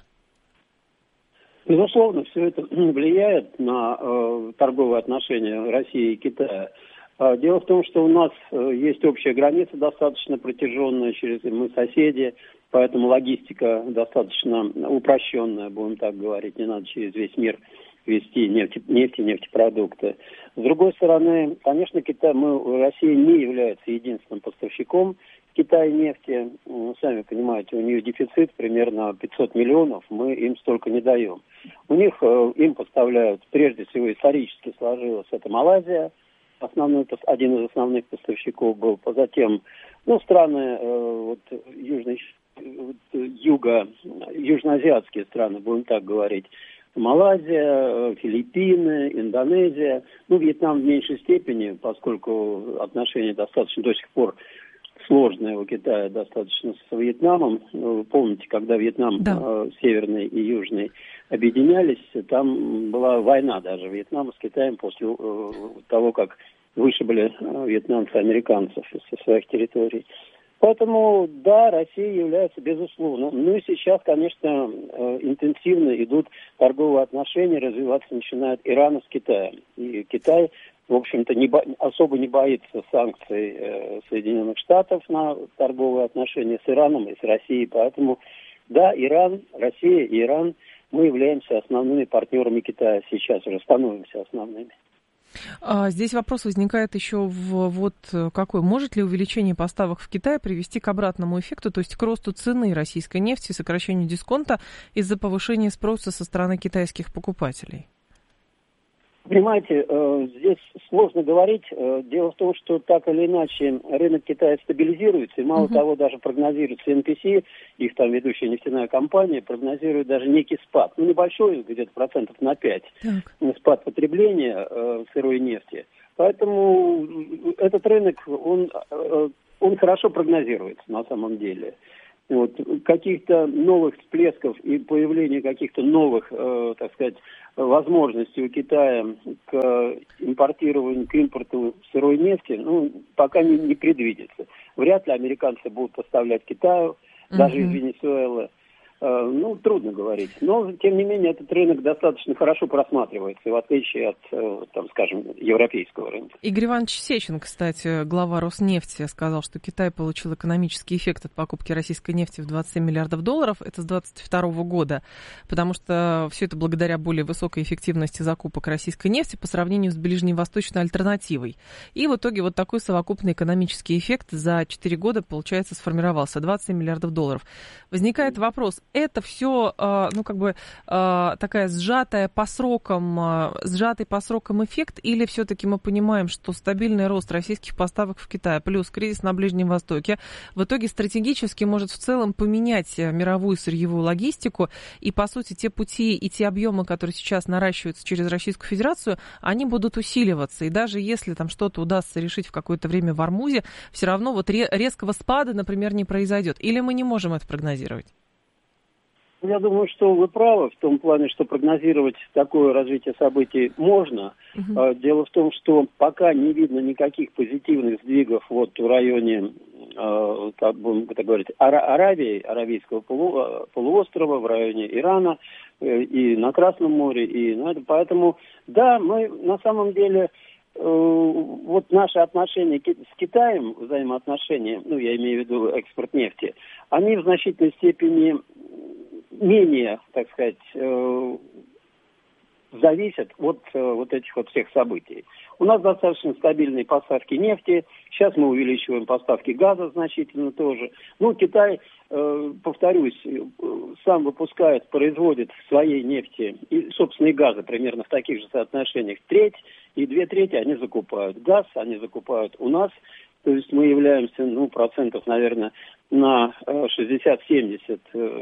Безусловно, все это влияет на э, торговые отношения России и Китая. Дело в том, что у нас есть общая граница достаточно протяженная, через мы соседи, поэтому логистика достаточно упрощенная, будем так говорить, не надо через весь мир везти нефть, нефть и нефтепродукты. С другой стороны, конечно, Китай, мы, Россия не является единственным поставщиком в Китае нефти. Сами понимаете, у нее дефицит примерно пятьсот миллионов, мы им столько не даем. У них им поставляют, прежде всего исторически сложилось, это Малайзия. Основной, один из основных поставщиков был, затем, ну, страны э, вот, южной, вот, юго, южноазиатские страны, будем так говорить, Малайзия, Филиппины, Индонезия, ну, Вьетнам в меньшей степени, поскольку отношения достаточно до сих пор сложные у Китая достаточно с Вьетнамом. Вы помните, когда Вьетнам да. э, северный и южный объединялись, там была война даже Вьетнама с Китаем после э, того, как вышибли э, вьетнамцы американцев со своих территорий. Поэтому, да, Россия является, безусловно. Ну и сейчас, конечно, э, интенсивно идут торговые отношения, развиваться начинает Иран с Китаем. И Китай, в общем-то, не бо- особо не боится санкций э, Соединенных Штатов на торговые отношения с Ираном и с Россией, поэтому Да, Иран, Россия и Иран, мы являемся основными партнерами Китая сейчас, уже становимся основными. А здесь вопрос возникает еще в вот какой. Может ли увеличение поставок в Китай привести к обратному эффекту, то есть к росту цены российской нефти, сокращению дисконта из-за повышения спроса со стороны китайских покупателей? Понимаете, здесь сложно говорить. Дело в том, что так или иначе рынок Китая стабилизируется, и мало uh-huh. того, даже прогнозируется эн пи си, их там ведущая нефтяная компания, прогнозирует даже некий спад. Ну, небольшой, где-то процентов на пять, так. спад потребления э, сырой нефти. Поэтому этот рынок, он, он хорошо прогнозируется на самом деле. Вот, каких-то новых всплесков и появления каких-то новых, э, так сказать, возможностей у Китая к импортированию, к импорту сырой нефти, ну, пока не, не предвидится. Вряд ли американцы будут поставлять Китаю, mm-hmm. даже из Венесуэлы. Э, ну, трудно говорить. Но, тем не менее, этот рынок достаточно хорошо просматривается, в отличие от, э, там, скажем, европейского рынка. Игорь Иванович Сечин, кстати, глава Роснефти, сказал, что Китай получил экономический эффект от покупки российской нефти в двадцать семь миллиардов долларов. Это с двадцать второго года, потому что все это благодаря более высокой эффективности закупок российской нефти по сравнению с ближневосточной альтернативой. И в итоге вот такой совокупный экономический эффект за четыре года, получается, сформировался. двадцать семь миллиардов долларов. Возникает вопрос, это все, ну, как бы, такая сжатая по срокам, сжатый по срокам эффект, или все-таки мы понимаем, что стабильный рост российских поставок в Китае плюс кризис на Ближнем Востоке в итоге стратегически может в целом поменять мировую сырьевую логистику, и, по сути, те пути и те объемы, которые сейчас наращиваются через Российскую Федерацию, они будут усиливаться, и даже если там что-то удастся решить в какое-то время в Ормузе, все равно вот резкого спада, например, не произойдет, или мы не можем это прогнозировать? Я думаю, что вы правы в том плане, что прогнозировать такое развитие событий можно. Uh-huh. Дело в том, что пока не видно никаких позитивных сдвигов вот в районе, как будем так говорить, Аравии, Аравийского полу, полуострова, в районе Ирана и на Красном море. И, ну, поэтому, да, мы на самом деле... Вот наши отношения с Китаем, взаимоотношения, ну, я имею в виду экспорт нефти, они в значительной степени менее, так сказать, зависят от вот этих вот всех событий. У нас достаточно стабильные поставки нефти, сейчас мы увеличиваем поставки газа значительно тоже. Ну, Китай, повторюсь, сам выпускает, производит своей нефти и, собственно, и газа примерно в таких же соотношениях. Треть и две трети они закупают. Газ они закупают у нас. То есть мы являемся, ну, процентов, наверное, на шестьдесят-семьдесят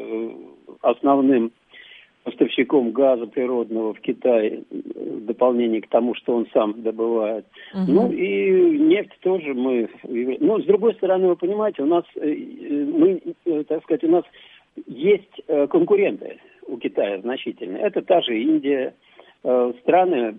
основным поставщиком газа природного в Китае, в дополнение к тому, что он сам добывает. Uh-huh. Ну и нефть тоже мы... Ну, с другой стороны, вы понимаете, у нас, мы, так сказать, у нас есть конкуренты у Китая значительные. Это та же Индия, страны,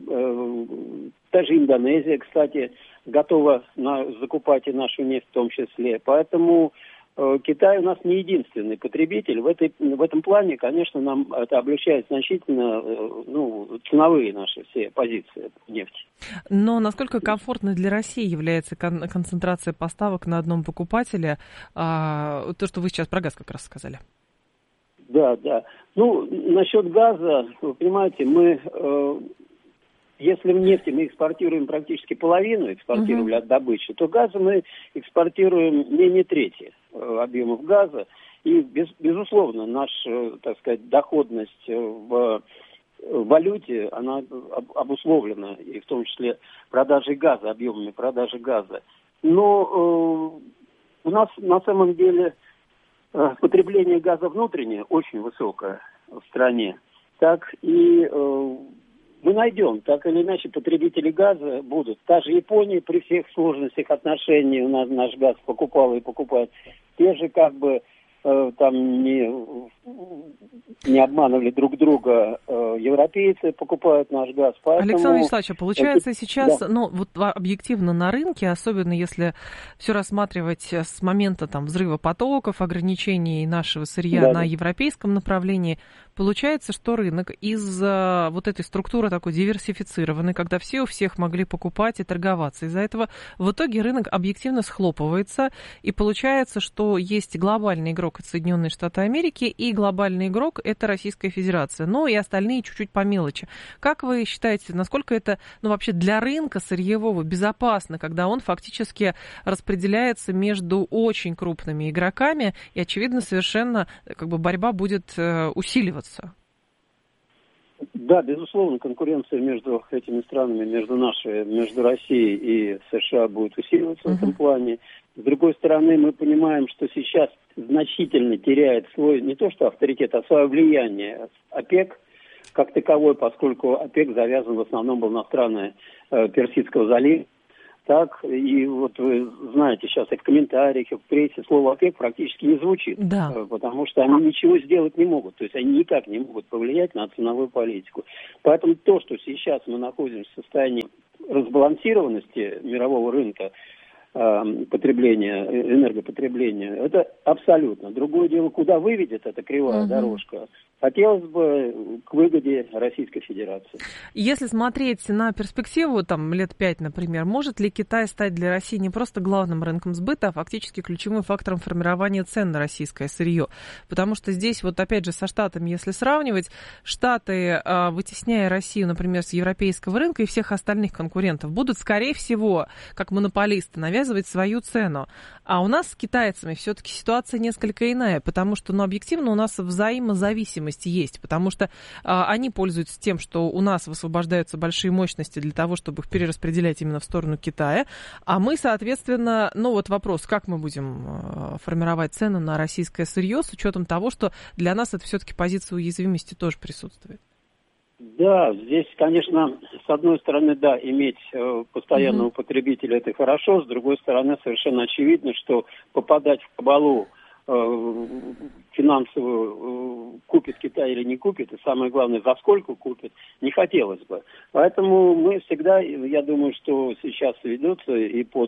та же Индонезия, кстати, готова на, закупать и нашу нефть в том числе. Поэтому э, Китай у нас не единственный потребитель. В, этой, в этом плане, конечно, нам это облегчает значительно э, ну, ценовые наши все позиции нефти. Но насколько комфортной для России является кон- концентрация поставок на одном покупателе? А, то, что вы сейчас про газ как раз сказали. Да, да. Ну, насчет газа, вы понимаете, мы... Э, Если в нефти мы экспортируем практически половину, экспортировали uh-huh. от добычи, то газа мы экспортируем менее трети э, объемов газа. И, без, безусловно, наша, так сказать, доходность в, в валюте, она обусловлена, и в том числе продажей газа, объемами продажи газа. Но э, у нас на самом деле э, потребление газа внутреннее очень высокое в стране. Так и... Э, Мы найдем, так или иначе, потребители газа будут. Та же Япония при всех сложностях отношений у нас наш газ покупала и покупает. Те же как бы э, там не, не обманывали друг друга э, европейцы, покупают наш газ. Поэтому... Александр Вячеславович, получается Это... сейчас, да. ну вот объективно на рынке, особенно если все рассматривать с момента там взрыва потоков, ограничений нашего сырья да, на да. европейском направлении, получается, что рынок из-за вот этой структуры такой диверсифицированной, когда все у всех могли покупать и торговаться, из-за этого в итоге рынок объективно схлопывается, и получается, что есть глобальный игрок, это Соединенные Штаты Америки, и глобальный игрок – это Российская Федерация, ну и остальные чуть-чуть по мелочи. Как вы считаете, насколько это, ну, вообще для рынка сырьевого безопасно, когда он фактически распределяется между очень крупными игроками, и, очевидно, совершенно как бы борьба будет э, усиливаться? Да, безусловно, конкуренция между этими странами, между нашей, между Россией и США будет усиливаться uh-huh. в этом плане. С другой стороны, мы понимаем, что сейчас значительно теряет свой, не то что авторитет, а свое влияние ОПЕК как таковой, поскольку ОПЕК завязан в основном был на страны э, Персидского залива. Так, и вот вы знаете, сейчас и в комментариях, и в прессе слово ОПЕК практически не звучит, да. потому что они ничего сделать не могут, то есть они никак не могут повлиять на ценовую политику. Поэтому то, что сейчас мы находимся в состоянии разбалансированности мирового рынка э, потребления, энергопотребления, это абсолютно. Другое дело, куда выведет эта кривая uh-huh. дорожка, хотелось бы к выгоде Российской Федерации. Если смотреть на перспективу, там, лет пять, например, может ли Китай стать для России не просто главным рынком сбыта, а фактически ключевым фактором формирования цен на российское сырье? Потому что здесь, вот опять же, со Штатами, если сравнивать, Штаты, вытесняя Россию, например, с европейского рынка и всех остальных конкурентов, будут, скорее всего, как монополисты, навязывать свою цену. А у нас с китайцами все-таки ситуация несколько иная, потому что, ну, объективно у нас взаимозависимость есть, потому что а, они пользуются тем, что у нас высвобождаются большие мощности для того, чтобы их перераспределять именно в сторону Китая, а мы, соответственно, ну вот вопрос, как мы будем а, формировать цены на российское сырье с учетом того, что для нас это все-таки позиция уязвимости тоже присутствует. Да, здесь, конечно, с одной стороны, да, иметь э, постоянного mm-hmm. потребителя это хорошо, с другой стороны, совершенно очевидно, что попадать в кабалу финансовую, купит Китай или не купит, и самое главное, за сколько купит, не хотелось бы. Поэтому мы всегда, я думаю, что сейчас ведется и под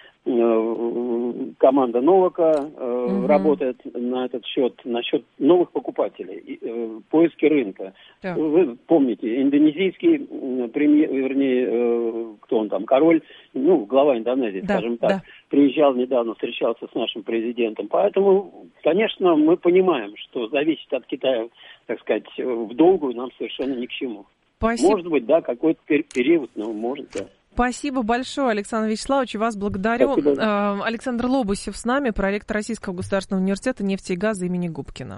команда Новака э, угу. работает на этот счет, насчет новых покупателей, э, поиски рынка. Да. Вы помните, индонезийский премьер, вернее, э, кто он там, король, ну, глава Индонезии, да, скажем так, да. приезжал недавно, встречался с нашим президентом. Поэтому, конечно, мы понимаем, что зависеть от Китая, так сказать, в долгую нам совершенно ни к чему. Спасибо. Может быть, да, какой-то период, но может, да. Спасибо большое, Александр Вячеславович, вас благодарю. Спасибо. Александр Лобусев с нами, проректор Российского государственного университета нефти и газа имени Губкина.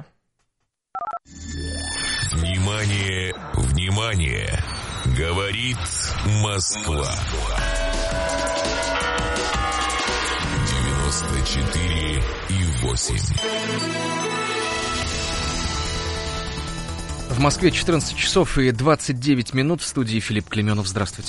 Внимание, внимание! Говорит Москва. девяносто четыре и восемь. В Москве четырнадцать часов и двадцать девять минут. В студии Филипп Клеменов. Здравствуйте.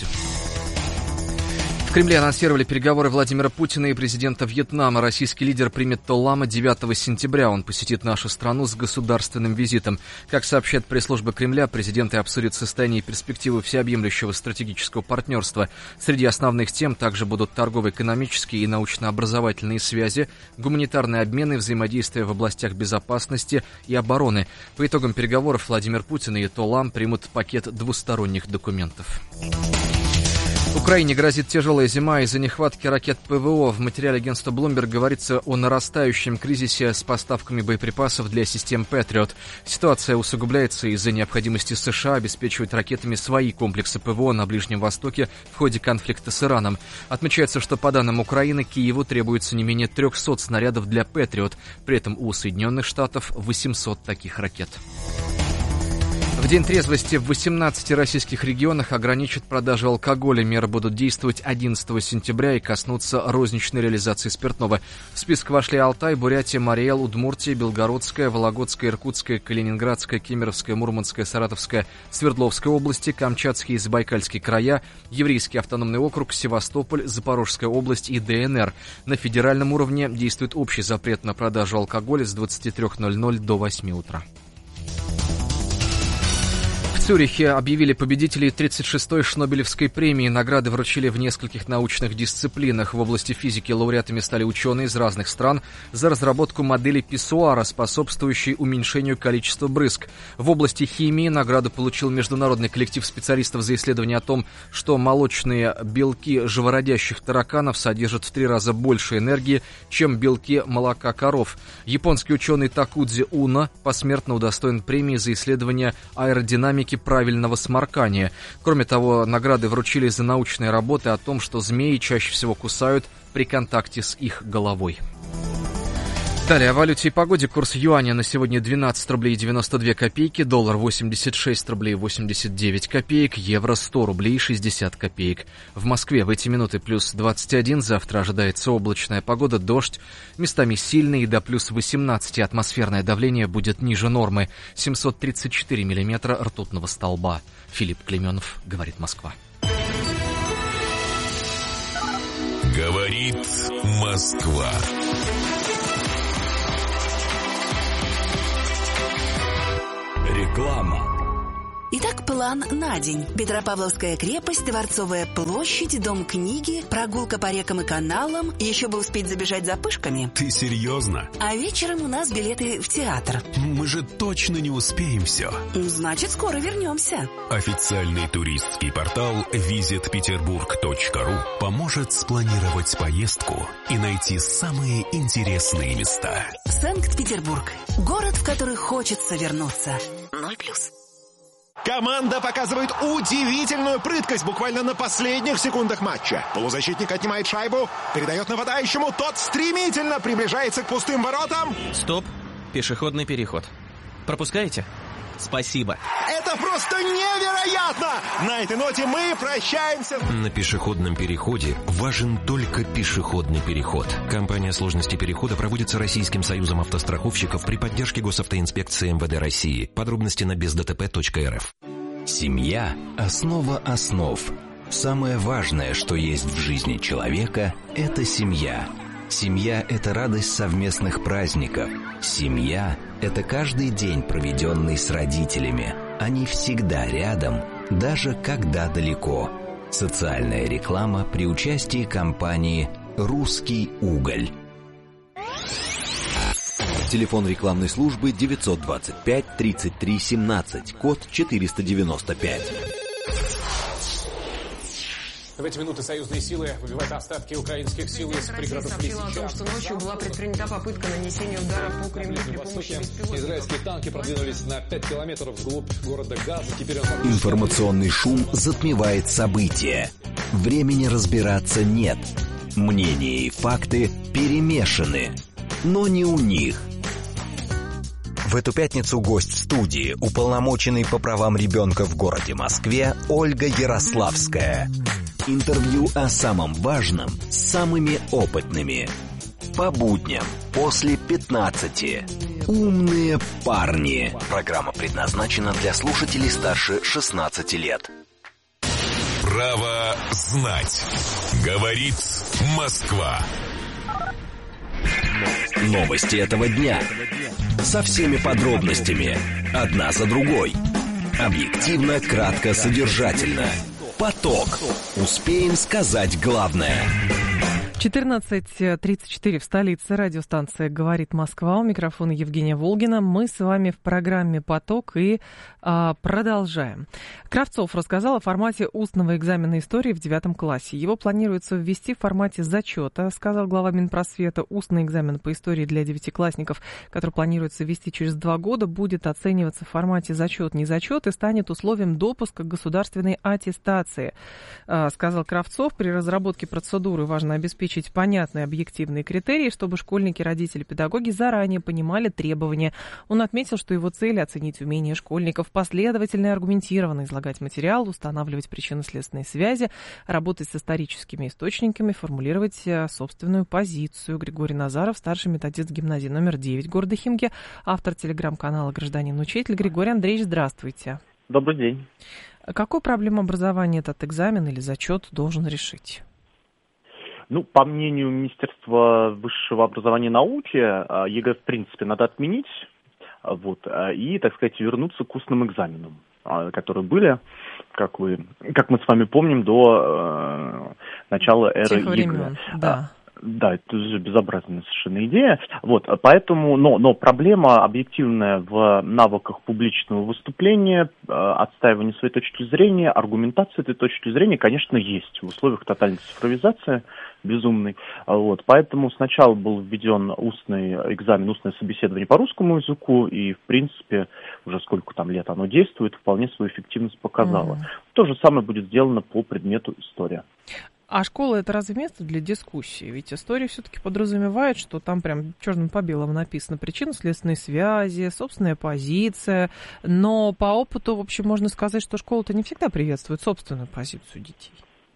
В Кремле анонсировали переговоры Владимира Путина и президента Вьетнама. Российский лидер примет То Лама девятого сентября. Он посетит нашу страну с государственным визитом. Как сообщает пресс-служба Кремля, президенты обсудят состояние и перспективы всеобъемлющего стратегического партнерства. Среди основных тем также будут торгово-экономические и научно-образовательные связи, гуманитарные обмены, взаимодействие в областях безопасности и обороны. По итогам переговоров Владимир Путин и То Лам примут пакет двусторонних документов. Украине грозит тяжелая зима из-за нехватки ракет ПВО. В материале агентства Bloomberg говорится о нарастающем кризисе с поставками боеприпасов для систем Patriot. Ситуация усугубляется из-за необходимости США обеспечивать ракетами свои комплексы ПВО на Ближнем Востоке в ходе конфликта с Ираном. Отмечается, что по данным Украины, Киеву требуется не менее трехсот снарядов для Patriot. При этом у Соединенных Штатов восемьсот таких ракет. В день трезвости в восемнадцати российских регионах ограничат продажу алкоголя. Меры будут действовать одиннадцатого сентября и коснутся розничной реализации спиртного. В список вошли Алтай, Бурятия, Марий-Эл, Удмуртия, Белгородская, Вологодская, Иркутская, Калининградская, Кемеровская, Мурманская, Саратовская, Свердловская области, Камчатский и Забайкальский края, Еврейский автономный округ, Севастополь, Запорожская область и ДНР. На федеральном уровне действует общий запрет на продажу алкоголя с двадцати трёх ноль-ноль до восьми утра. В Цюрихе объявили победителей тридцать шестой Шнобелевской премии. Награды вручили в нескольких научных дисциплинах. В области физики лауреатами стали ученые из разных стран за разработку модели писсуара, способствующей уменьшению количества брызг. В области химии награду получил международный коллектив специалистов за исследование о том, что молочные белки живородящих тараканов содержат в три раза больше энергии, чем белки молока коров. Японский ученый Такудзи Уно посмертно удостоен премии за исследование аэродинамики правильного сморкания. Кроме того, награды вручили за научные работы о том, что змеи чаще всего кусают при контакте с их головой. Далее о валюте и погоде. Курс юаня на сегодня двенадцать рублей девяносто две копейки, доллар восемьдесят шесть рублей восемьдесят девять копеек, евро сто рублей шестьдесят копеек. В Москве в эти минуты плюс двадцать один, завтра ожидается облачная погода, дождь, местами сильный, и до плюс восемнадцать атмосферное давление будет ниже нормы, семьсот тридцать четыре миллиметра ртутного столба. Филипп Клеменов, говорит Москва. Говорит Москва. Реклама. Итак, план на день. Петропавловская крепость, Дворцовая площадь, Дом книги, прогулка по рекам и каналам. Еще бы успеть забежать за пышками. Ты серьезно? А вечером у нас билеты в театр. Мы же точно не успеем все. Значит, скоро вернемся. Официальный туристский портал визит петербург точка ру поможет спланировать поездку и найти самые интересные места. Санкт-Петербург. Город, в который хочется вернуться. Ноль плюс. Команда показывает удивительную прыткость буквально на последних секундах матча. Полузащитник отнимает шайбу, передает нападающему, тот стремительно приближается к пустым воротам. Стоп, пешеходный переход. Пропускаете? Спасибо. Это просто невероятно! На этой ноте мы прощаемся. На пешеходном переходе важен только пешеходный переход. Компания сложности перехода проводится Российским союзом автостраховщиков при поддержке Госавтоинспекции эм вэ дэ России. Подробности на без дэ тэ пэ точка эр эф. Семья – основа основ. Самое важное, что есть в жизни человека – это семья. Семья – это радость совместных праздников. Семья – это каждый день, проведенный с родителями. Они всегда рядом, даже когда далеко. Социальная реклама при участии компании «Русский уголь». Телефон рекламной службы девятьсот двадцать пять тридцать три семнадцать, код четыреста девяносто пять. В эти минуты союзные силы выбивают остатки украинских сил из пригородов Лисича. о том, что ночью была предпринята попытка нанесения удара по Кремлю при помощи беспилотников. Израильские танки продвинулись на пять километров вглубь города Газа. Теперь он... Информационный шум затмевает события. Времени разбираться нет. Мнения и факты перемешаны. Но не у них. В эту пятницу гость студии, уполномоченный по правам ребенка в городе Москве, Ольга Ярославская. Интервью о самом важном с самыми опытными. По будням после пятнадцати. Умные парни. Программа предназначена для слушателей старше шестнадцати лет. Право знать. Говорит Москва. Новости этого дня. Со всеми подробностями. Одна за другой. Объективно, кратко, содержательно. Поток. Успеем сказать главное. четырнадцать тридцать четыре в столице. Радиостанция «Говорит Москва». У микрофона Евгения Волгина. Мы с вами в программе «Поток» и а, продолжаем. Кравцов рассказал о формате устного экзамена истории в девятом классе. Его планируется ввести в формате зачета, сказал глава Минпросвета. Устный экзамен по истории для девятиклассников, который планируется ввести через два года, будет оцениваться в формате зачет-не зачет и станет условием допуска к государственной аттестации, а, сказал Кравцов. При разработке процедуры важно обеспечить понятные объективные критерии, чтобы школьники, родители, педагоги заранее понимали требования. Он отметил, что его цель — оценить умение школьников последовательно и аргументированно излагать материал, устанавливать причинно-следственные связи, работать с историческими источниками, формулировать собственную позицию. Григорий Назаров, старший методист гимназии номер девять города Химки, автор телеграм-канала «Гражданин-учитель». Григорий Андреевич, здравствуйте. Добрый день. Какую проблему образования этот экзамен или зачет должен решить? Ну, по мнению Министерства высшего образования и науки, ЕГЭ в принципе надо отменить, вот, и, так сказать, вернуться к устным экзаменам. которые были, как вы, как мы с вами помним, до э, начала эры ЕГЭ. Да. Да, это уже безобразная совершенно идея. Вот, поэтому, но, но проблема объективная в навыках публичного выступления, э, отстаивания своей точки зрения, аргументации этой точки зрения, конечно, есть в условиях тотальной цифровизации безумной. Вот, поэтому сначала был введен устный экзамен, устное собеседование по русскому языку, и, в принципе, уже сколько там лет оно действует, вполне свою эффективность показало. Mm-hmm. То же самое будет сделано по предмету история. А школа — это разве место для дискуссии? Ведь история все-таки подразумевает, что там прям черным по белому написано причинно-следственные связи, собственная позиция. Но по опыту, в общем, можно сказать, что школа-то не всегда приветствует собственную позицию детей.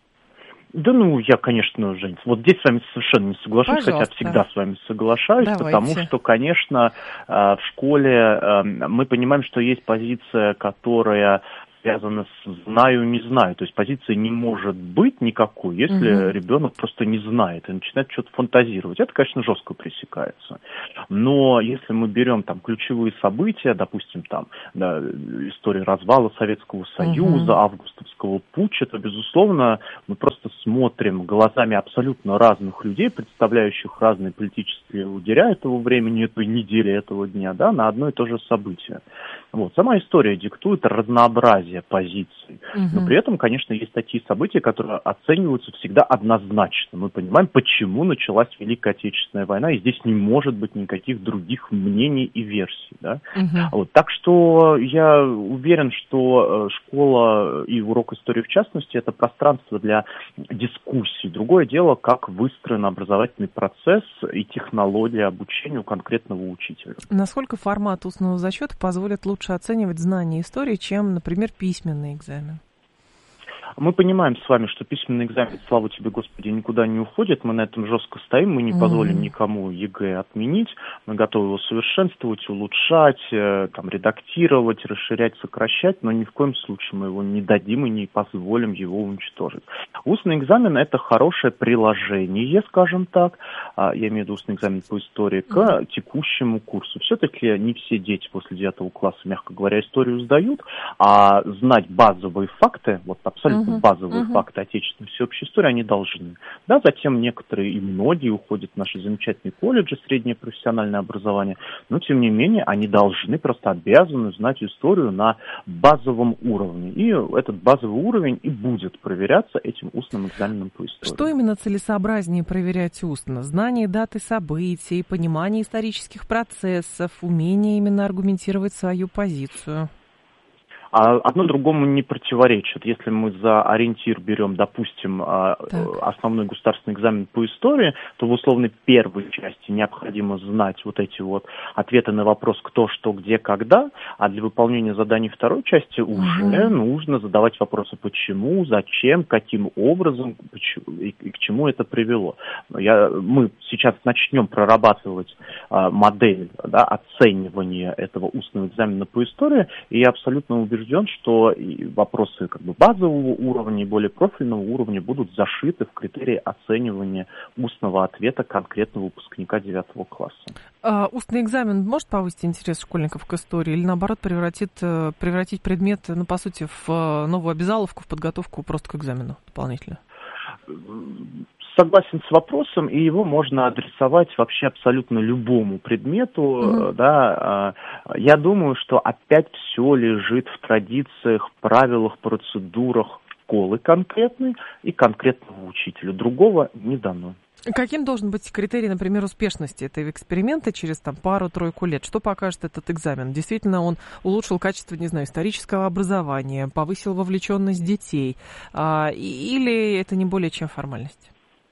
Да, ну, я, конечно, Жень, вот здесь с вами совершенно не соглашусь, Пожалуйста. Хотя всегда с вами соглашаюсь, Давайте. Потому что, конечно, в школе мы понимаем, что есть позиция, которая связано с «знаю, не знаю». То есть позиции не может быть никакой, если угу. ребенок просто не знает и начинает что-то фантазировать. Это, конечно, жестко пресекается. Но если мы берем там ключевые события, допустим, там да, история развала Советского Союза, угу. августовского путча, то, безусловно, мы просто смотрим глазами абсолютно разных людей, представляющих разные политические лагеря этого времени, этой недели, этого дня, да, на одно и то же событие. Вот. Сама история диктует разнообразие позиций. Угу. Но при этом, конечно, есть такие события, которые оцениваются всегда однозначно. Мы понимаем, почему началась Великая Отечественная война, и здесь не может быть никаких других мнений и версий. Да? Угу. Вот. Так что я уверен, что школа и урок истории в частности — это пространство для дискуссий. Другое дело, как выстроен образовательный процесс и технология обучения у конкретного учителя. Насколько формат устного зачета позволит лучше оценивать знания истории, чем, например, письменный экзамен? Мы понимаем с вами, что письменный экзамен, слава тебе, Господи, никуда не уходит. Мы на этом жестко стоим, мы не mm-hmm. позволим никому ЕГЭ отменить. Мы готовы его совершенствовать, улучшать, там, редактировать, расширять, сокращать, но ни в коем случае мы его не дадим и не позволим его уничтожить. Устный экзамен — это хорошее приложение, скажем так, я имею в виду устный экзамен по истории, к mm-hmm. текущему курсу. Все-таки не все дети после девятого класса, мягко говоря, историю сдают, а знать базовые факты, вот абсолютно Uh-huh. базовые uh-huh. факты отечественной всеобщей истории они должны. Да, затем некоторые и многие уходят в наши замечательные колледжи, среднее профессиональное образование, но тем не менее они должны, просто обязаны знать историю на базовом уровне. И этот базовый уровень и будет проверяться этим устным экзаменом по истории. Что именно целесообразнее проверять устно? Знание даты событий, понимание исторических процессов, умение именно аргументировать свою позицию? А одно другому не противоречит. Если мы за ориентир берем, допустим, так. основной государственный экзамен по истории, то в условной первой части необходимо знать вот эти вот ответы на вопрос «кто, что, где, когда», а для выполнения заданий второй части уже угу. нужно задавать вопросы «почему», «зачем», «каким образом» и к чему это привело. Я, мы сейчас начнем прорабатывать а, модель да, оценивания этого устного экзамена по истории, и я абсолютно убежден, что вопросы как бы базового уровня и более профильного уровня будут зашиты в критерии оценивания устного ответа конкретного выпускника девятого класса. А устный экзамен может повысить интерес школьников к истории или, наоборот, превратит, превратить предмет, ну, по сути, в новую обязаловку, в подготовку просто к экзамену дополнительно? Согласен с вопросом, и его можно адресовать вообще абсолютно любому предмету. Mm-hmm. Да. Я думаю, что опять все лежит в традициях, правилах, процедурах школы конкретной и конкретного учителя. Другого не дано. Каким должен быть критерий, например, успешности этого эксперимента через там, пару-тройку лет? Что покажет этот экзамен? Действительно, он улучшил качество, не знаю, исторического образования, повысил вовлеченность детей? А, или это не более чем формальность?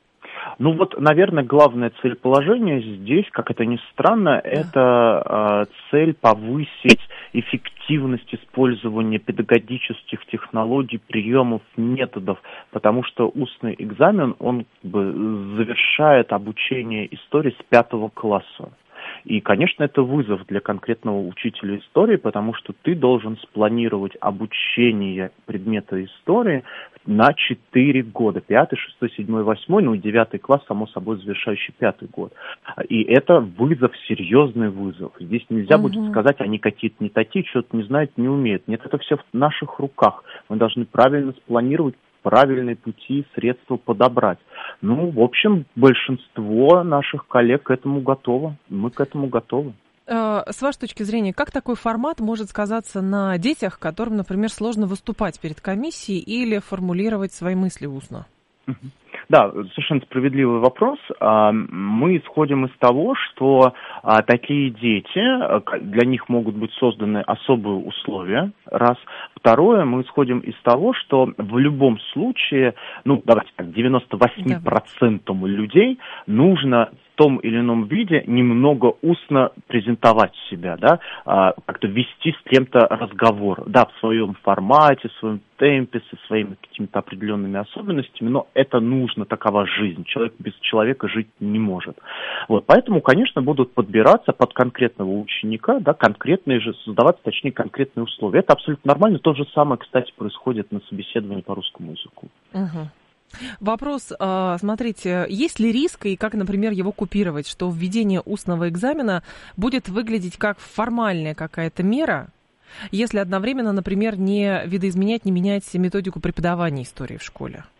Ну вот, наверное, главное целеположение здесь, как это ни странно, да. это э, цель повысить эффективность использования педагогических технологий, приемов, методов, потому что устный экзамен, он как бы завершает обучение истории с пятого класса. И, конечно, это вызов для конкретного учителя истории, потому что ты должен спланировать обучение предмета истории на четыре года. Пятый, шестой, седьмой, восьмой, ну и девятый класс, само собой, завершающий пятый год. И это вызов, серьезный вызов. Здесь нельзя угу. будет сказать, они какие-то не такие, что-то не знают, не умеют. Нет, это все в наших руках. Мы должны правильно спланировать, правильные пути, средства подобрать. Ну, в общем, большинство наших коллег к этому готово. Мы к этому готовы. С вашей точки зрения, как такой формат может сказаться на детях, которым, например, сложно выступать перед комиссией или формулировать свои мысли устно? Да, совершенно справедливый вопрос. Мы исходим из того, что такие дети, для них могут быть созданы особые условия, раз. Второе, мы исходим из того, что в любом случае, ну, давайте так, девяносто восемь процентов людей нужно в том или ином виде немного устно презентовать себя, да, как-то вести с кем-то разговор, да, в своем формате, в своем темпе, со своими какими-то определенными особенностями, но это нужно, такова жизнь. Человек без человека жить не может. Вот, поэтому, конечно, будут подбираться под конкретного ученика, да, конкретные же, создаваться, точнее, конкретные условия. Это абсолютно нормально. То же самое, кстати, происходит на собеседовании по русскому языку. Угу. Вопрос, смотрите, есть ли риск и как, например, его купировать, что введение устного экзамена будет выглядеть как формальная какая-то мера, если одновременно, например, не видоизменять, не менять методику преподавания истории в школе?